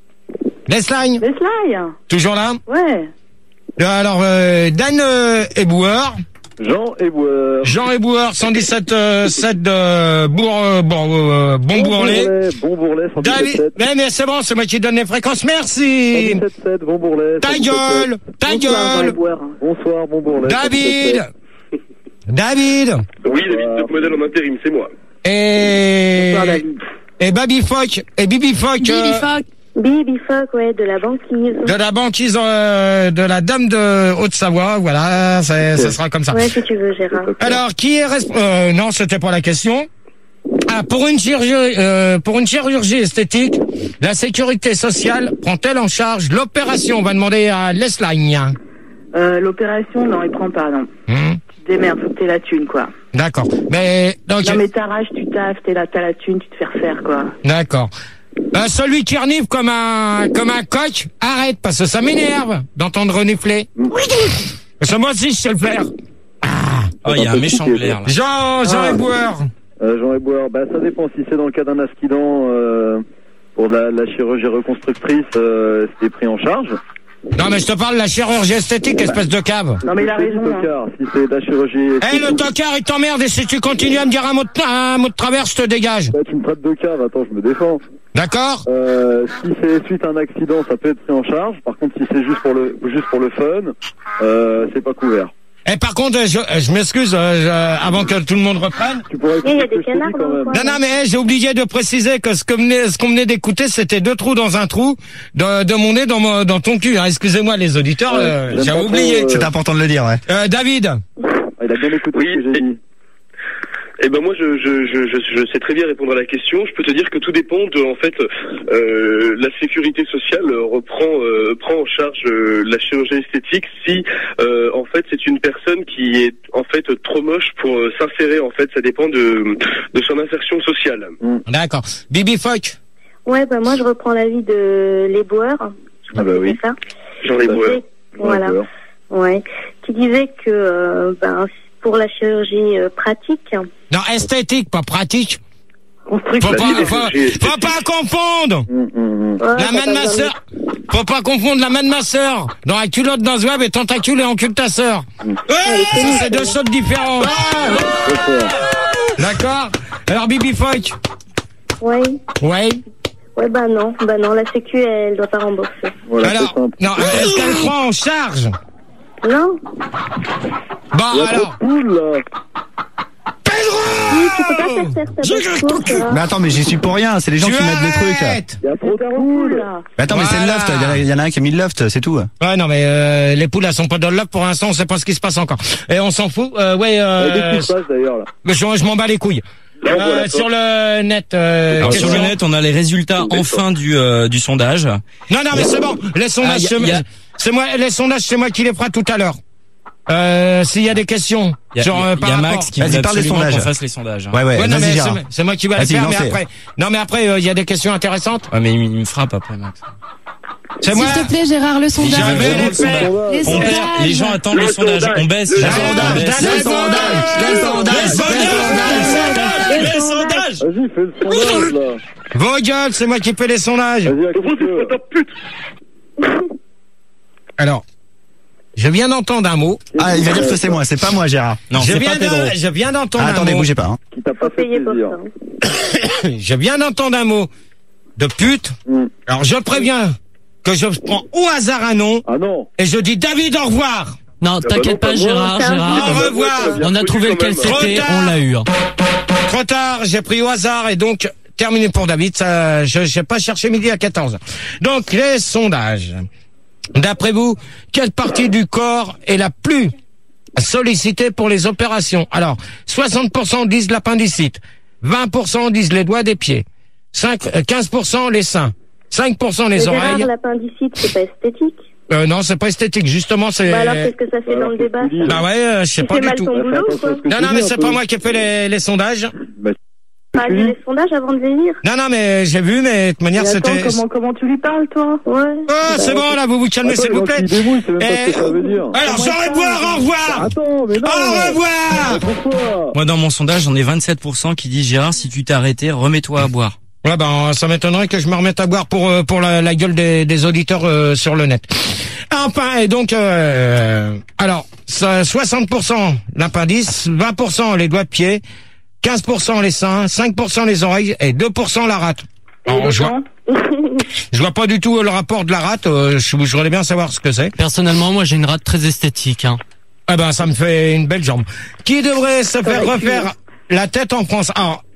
Speaker 1: Toujours là.
Speaker 2: Ouais.
Speaker 1: Alors Dan Éboueur. Jean Éboueur, 117.7 de Bonbourlet. David, mais c'est bon, c'est moi qui donne les fréquences, merci.
Speaker 15: 117.7, Bonbourlet.
Speaker 1: Ta gueule.
Speaker 15: Bonsoir, Bonbourlet.
Speaker 1: David.
Speaker 10: Oui, David, top modèle en intérim, c'est moi.
Speaker 1: Et Baby Fock.
Speaker 8: Bibi Fock, ouais, de la banquise.
Speaker 1: De la banquise de la dame de Haute-Savoie, voilà, ça sera comme ça.
Speaker 8: Ouais, si tu veux, Gérard.
Speaker 1: Alors, qui est non, c'était pas la question. Ah, pour une chirurgie esthétique, la sécurité sociale prend-elle en charge l'opération? On va demander à Leslagne.
Speaker 2: L'opération, non, il prend pas, non. Tu te démerdes, faut que t'aies la thune, quoi.
Speaker 1: D'accord. Mais, donc,
Speaker 2: non, mais t'arraches, tu taffes, t'as la thune, tu te fais refaire, quoi.
Speaker 1: D'accord. Celui qui renifle comme un coq, arrête, parce que ça m'énerve d'entendre renifler. Parce que moi aussi, je sais le faire.
Speaker 5: Oh, il y a un méchant glaire, là.
Speaker 1: Jean Eboueur.
Speaker 15: Jean Eboueur, bah, ça dépend si c'est dans le cas d'un accident, pour la chirurgie reconstructrice, c'est pris en charge.
Speaker 1: Non, mais je te parle de la chirurgie esthétique, espèce de cave.
Speaker 2: Non, mais il a raison.
Speaker 15: Si c'est de la chirurgie esthétique.
Speaker 1: Le tocard, il t'emmerde, et si tu continues à me dire un mot de travers, je te dégage.
Speaker 15: Bah, tu me traites de cave, attends, je me défends.
Speaker 1: D'accord.
Speaker 15: Si c'est suite à un accident, ça peut être pris en charge. Par contre, si c'est juste pour le fun, c'est pas couvert.
Speaker 1: Et par contre, je m'excuse, avant que tout le monde reprenne.
Speaker 8: Il y a des canards dans le coin.
Speaker 1: Non, mais j'ai oublié de préciser que ce qu'on venait d'écouter, c'était 2 trous dans un trou de mon nez dans ton cul. Hein. Excusez-moi les auditeurs, j'avais oublié.
Speaker 7: C'est important de le dire, ouais.
Speaker 1: David.
Speaker 15: Il a bien écouté ce que j'ai dit.
Speaker 10: Eh ben moi je sais très bien répondre à la question. Je peux te dire que tout dépend de en fait la sécurité sociale prend en charge la chirurgie esthétique si en fait c'est une personne qui est en fait trop moche pour s'insérer. En fait ça dépend de son insertion sociale.
Speaker 1: D'accord. Bibi Fock.
Speaker 8: Ouais, bah moi je reprends l'avis de l'éboueur.
Speaker 15: Ah bah oui.
Speaker 8: Ça.
Speaker 10: Jean Eboueur.
Speaker 8: Voilà. Ouais. Qui disait que pour la chirurgie pratique.
Speaker 1: Non, esthétique, pas pratique. Faut pas confondre. La main de ma sœur. Faut pas confondre la main de ma sœur dans la culotte d'un zouave et tentacule et en cul de ta sœur. C'est 2 choses différentes. D'accord. Alors Bibi Fock.
Speaker 8: Ouais.
Speaker 1: Ouais.
Speaker 8: Ouais, bah non, la sécu, elle doit pas rembourser.
Speaker 15: Voilà,
Speaker 1: alors, non, est-ce qu'elle prend en charge?
Speaker 8: Non.
Speaker 1: Bon, alors.
Speaker 7: Mais attends, mais j'y suis pour rien, c'est les gens qui mettent des trucs.
Speaker 15: Il y a trop de poules.
Speaker 7: Mais attends, mais c'est le loft, il y en a un qui a mis le loft, c'est tout.
Speaker 1: Ouais, non, mais les poules, elles sont pas dans le loft pour l'instant, on sait pas ce qui se passe encore. Et on s'en fout.
Speaker 15: Qu'est-ce qui se passe d'ailleurs là?
Speaker 1: Je m'en bats les couilles. Sur le net.
Speaker 5: Alors, sur le net, on a les résultats enfin du sondage.
Speaker 1: Non, mais c'est bon. Les sondages, les sondages, c'est moi qui les ferai tout à l'heure. S'il y a des questions,
Speaker 5: il y a Max qui veut absolument qu'on fasse les sondages.
Speaker 7: Ouais,
Speaker 1: non, mais c'est moi qui vais le faire, mais après, il y a des questions intéressantes.
Speaker 5: Ouais, mais il me frappe après, Max.
Speaker 6: S'il te plaît, Gérard, le sondage.
Speaker 5: Les gens attendent le sondage. On baisse.
Speaker 7: Le sondage.
Speaker 15: Vas-y, fais le sondage, là.
Speaker 1: Vos gueules, c'est moi qui fais les sondages.
Speaker 15: Vas-y,
Speaker 1: alors, je viens d'entendre un mot.
Speaker 7: Ah, il va dire que c'est moi, c'est pas moi, Gérard.
Speaker 5: Non, c'est pas Pedro.
Speaker 1: Je viens d'entendre un mot.
Speaker 7: Attendez, bougez pas.
Speaker 15: Qui t'a pas fait plaisir.
Speaker 1: Je viens d'entendre un mot de pute. Alors, je préviens que je prends au hasard un nom.
Speaker 15: Ah non.
Speaker 1: Et je dis David, au revoir.
Speaker 17: Non, t'inquiète pas, Gérard.
Speaker 1: Au revoir.
Speaker 17: On a trouvé lequel c'était, on l'a eu.
Speaker 1: Trop tard, j'ai pris au hasard et donc, terminé pour David. Ça, je n'ai pas cherché midi à 14. Donc, les sondages. D'après vous, quelle partie du corps est la plus sollicitée pour les opérations? Alors, 60% disent l'appendicite, 20% disent les doigts des pieds, 15% les seins, 5% les oreilles.
Speaker 8: Gérard, l'appendicite, c'est pas esthétique?
Speaker 1: Non, c'est pas esthétique, justement, c'est...
Speaker 8: Bah alors, qu'est-ce que ça fait dans le débat?
Speaker 1: Bah ouais, je sais pas du tout.
Speaker 8: Ton boulot, ou quoi?
Speaker 1: Non, mais c'est pas moi qui ai fait les sondages.
Speaker 8: Pas lu les sondages avant de venir?
Speaker 1: Non, mais j'ai vu, mais de toute manière, c'était...
Speaker 2: Comment tu lui parles, toi? Ouais.
Speaker 1: Oh, c'est bon, là, vous calmez, s'il vous plaît. Alors, j'aurais boire, au revoir!
Speaker 15: Attends, mais non!
Speaker 1: Au revoir!
Speaker 15: Pourquoi?
Speaker 5: Moi, dans mon sondage, j'en ai 27% qui disent Gérard, si tu t'es arrêté, remets-toi à boire.
Speaker 1: Ouais, ça m'étonnerait que je me remette à boire pour la gueule des auditeurs sur le net. Enfin, et donc, alors, 60% l'appendice, 20% les doigts de pied, 15% les seins, 5% les oreilles et 2% la rate. Alors, je vois pas du tout le rapport de la rate. Je voudrais bien savoir ce que c'est.
Speaker 17: Personnellement, moi, j'ai une rate très esthétique.
Speaker 1: Ça me fait une belle jambe. Qui devrait se faire refaire la tête en France? Alors,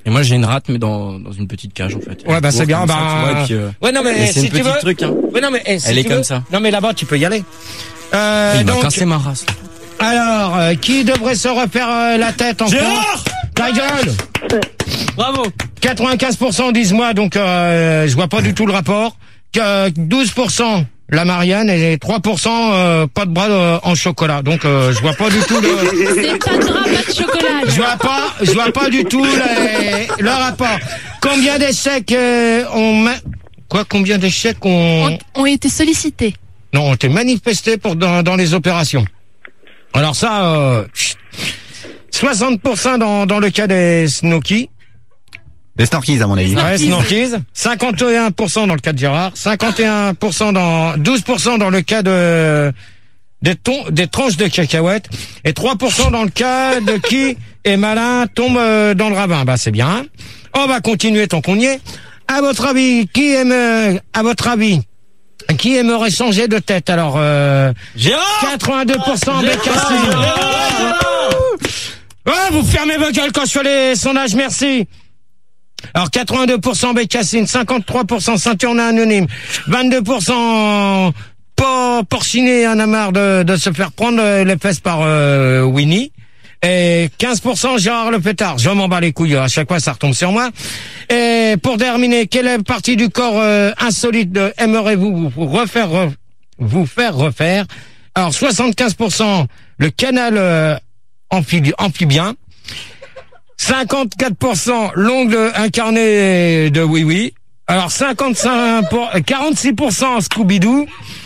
Speaker 5: Et moi j'ai une rate mais dans une petite cage en fait.
Speaker 1: Ouais, bah c'est bien. Bah ouais, non mais
Speaker 5: c'est
Speaker 1: si
Speaker 5: une
Speaker 1: tu
Speaker 5: petite
Speaker 1: veux.
Speaker 5: truc hein.
Speaker 1: Ouais, non mais si
Speaker 5: elle est
Speaker 1: tu
Speaker 5: comme
Speaker 1: veux...
Speaker 5: ça.
Speaker 1: Non mais là-bas tu peux y aller.
Speaker 5: Il m'a
Speaker 1: donc
Speaker 5: cassé ma race.
Speaker 1: alors qui devrait se refaire la tête encore?
Speaker 16: Gérard,
Speaker 1: ta gueule.
Speaker 16: bravo.
Speaker 1: 95% disent moi, donc je vois pas du tout le rapport. 12% la Marianne et 3% pas de bras en chocolat. Donc je vois pas du tout le.
Speaker 6: C'est pas de drap, pas de chocolat.
Speaker 1: Je vois pas du tout le rapport. Combien d'échecs combien d'échecs
Speaker 6: ont été sollicités?
Speaker 1: Non, ont été manifestés dans les opérations. Alors ça 60% dans le cas des Snorkies.
Speaker 7: Des Snorkies, à mon avis.
Speaker 1: Ouais, Snorkies. 51% dans le cas de Gérard. 12% dans le cas des tranches de cacahuètes. Et 3% dans le cas de qui est malin, tombe dans le ravin. Bah, c'est bien. On va continuer tant qu'on y est. À votre avis, qui aimerait changer de tête? Alors,
Speaker 16: Gérard
Speaker 1: 82% Bécassine. Ouais, vous fermez vos gueules quand je fais les sondages, merci. Alors 82% Bécassine, 53% Saint-Urne anonyme, 22% Porcinet en a marre de se faire prendre les fesses par Winnie, et 15% Gérard le pétard. Je m'en bats les couilles, à chaque fois ça retombe sur moi. Et pour terminer, quelle partie du corps insolite aimerez-vous vous faire refaire? Alors 75% le canal amphibien, 54% l'ongle incarné de oui. Alors 46% Scooby-Doo,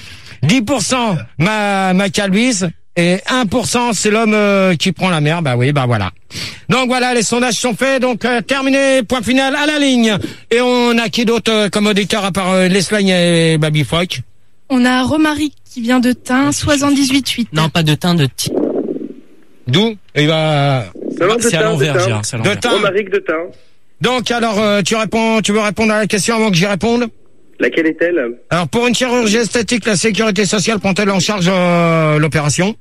Speaker 1: 10% ma calvice et 1% c'est l'homme qui prend la mer. Bah oui, bah voilà. Donc voilà, les sondages sont faits, donc terminé, point final à la ligne. Et on a qui d'autre comme auditeur à part Leslagne et Baby Fock?
Speaker 6: On a Romaric qui vient de Tain, 78-8.
Speaker 17: Non, pas de Tain, de Tain.
Speaker 1: D'où? Il va...
Speaker 5: C'est à l'envers, Gérard, c'est à l'envers.
Speaker 1: De Tain.
Speaker 10: Romaric de Tain.
Speaker 1: Donc alors, tu veux répondre à la question avant que j'y réponde?
Speaker 10: Laquelle est-elle?
Speaker 1: Alors pour une chirurgie esthétique, la sécurité sociale prend-elle en charge l'opération?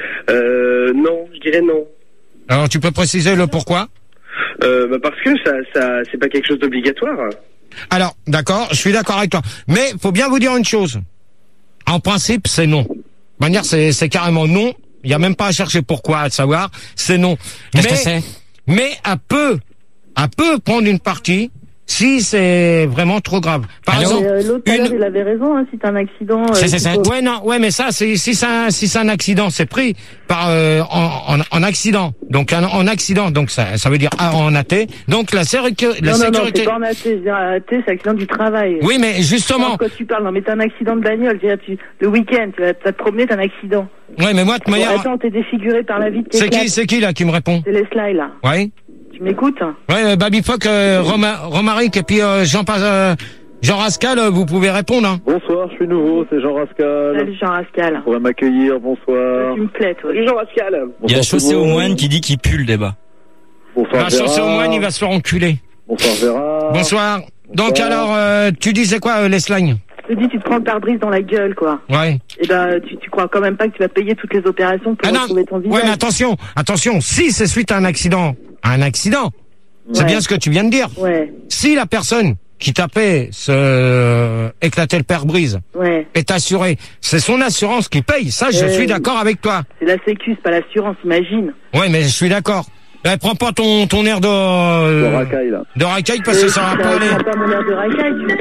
Speaker 10: Non, je dirais non.
Speaker 1: Alors tu peux préciser le pourquoi?
Speaker 10: Parce que ça c'est pas quelque chose d'obligatoire.
Speaker 1: Alors, d'accord, je suis d'accord avec toi. Mais faut bien vous dire une chose. En principe, c'est non. De manière, c'est carrément non. Il y a même pas à chercher pourquoi, à savoir. C'est non.
Speaker 17: Qu'est-ce que c'est?
Speaker 1: Mais elle peut prendre une partie si c'est vraiment trop grave. Par exemple,
Speaker 2: l'autre il avait raison, hein, si t'as un accident.
Speaker 1: Ouais, mais ça, si c'est un accident, c'est pris par en accident. Donc en accident, donc ça veut dire en AT. Donc la sécurité.
Speaker 2: Non, c'est pas en AT. AT, c'est accident du travail.
Speaker 1: Oui, mais justement.
Speaker 2: Quand tu parles, non, mais t'as un accident de bagnole. Le week-end, tu vas te promener, t'as un accident.
Speaker 1: Ouais, mais moi, de manière.
Speaker 2: Attends, t'es défiguré par la vie de tes
Speaker 1: C'est qui là qui me répond?
Speaker 2: C'est Leslie là.
Speaker 1: Ouais.
Speaker 2: Tu m'écoutes?
Speaker 1: Ouais, Baby Fock, Romaric et puis Jean Rascal, vous pouvez répondre. Hein.
Speaker 15: Bonsoir, je suis nouveau, c'est Jean Rascal.
Speaker 2: Salut Jean Rascal.
Speaker 15: On va m'accueillir, bonsoir.
Speaker 2: Tu me plais, toi.
Speaker 10: Salut Jean Rascal.
Speaker 5: Il y a Chaussé au Moine qui dit qu'il pue le débat.
Speaker 15: Bonsoir Gérard.
Speaker 1: Chaussé au Moine, il va se faire enculer.
Speaker 15: Bonsoir Gérard.
Speaker 1: Bonsoir. Donc alors, tu disais quoi, Leslagne?
Speaker 2: Je te dis, tu te prends le pare-brise dans la gueule, quoi.
Speaker 1: Ouais.
Speaker 2: Et ben, tu crois quand même pas que tu vas payer toutes les opérations pour retrouver ton visage.
Speaker 1: Ouais, mais attention, si c'est suite à un accident, c'est bien ce que tu viens de dire.
Speaker 2: Ouais.
Speaker 1: Si la personne qui t'a fait éclater le pare-brise est assurée, c'est son assurance qui paye. Ça, je suis d'accord avec toi.
Speaker 2: C'est la sécu, c'est pas l'assurance, imagine.
Speaker 1: Ouais, mais je suis d'accord. Prends pas ton air de racaille, là. De racaille, parce que ça va pas aller.
Speaker 2: Prends pas mon air de racaille,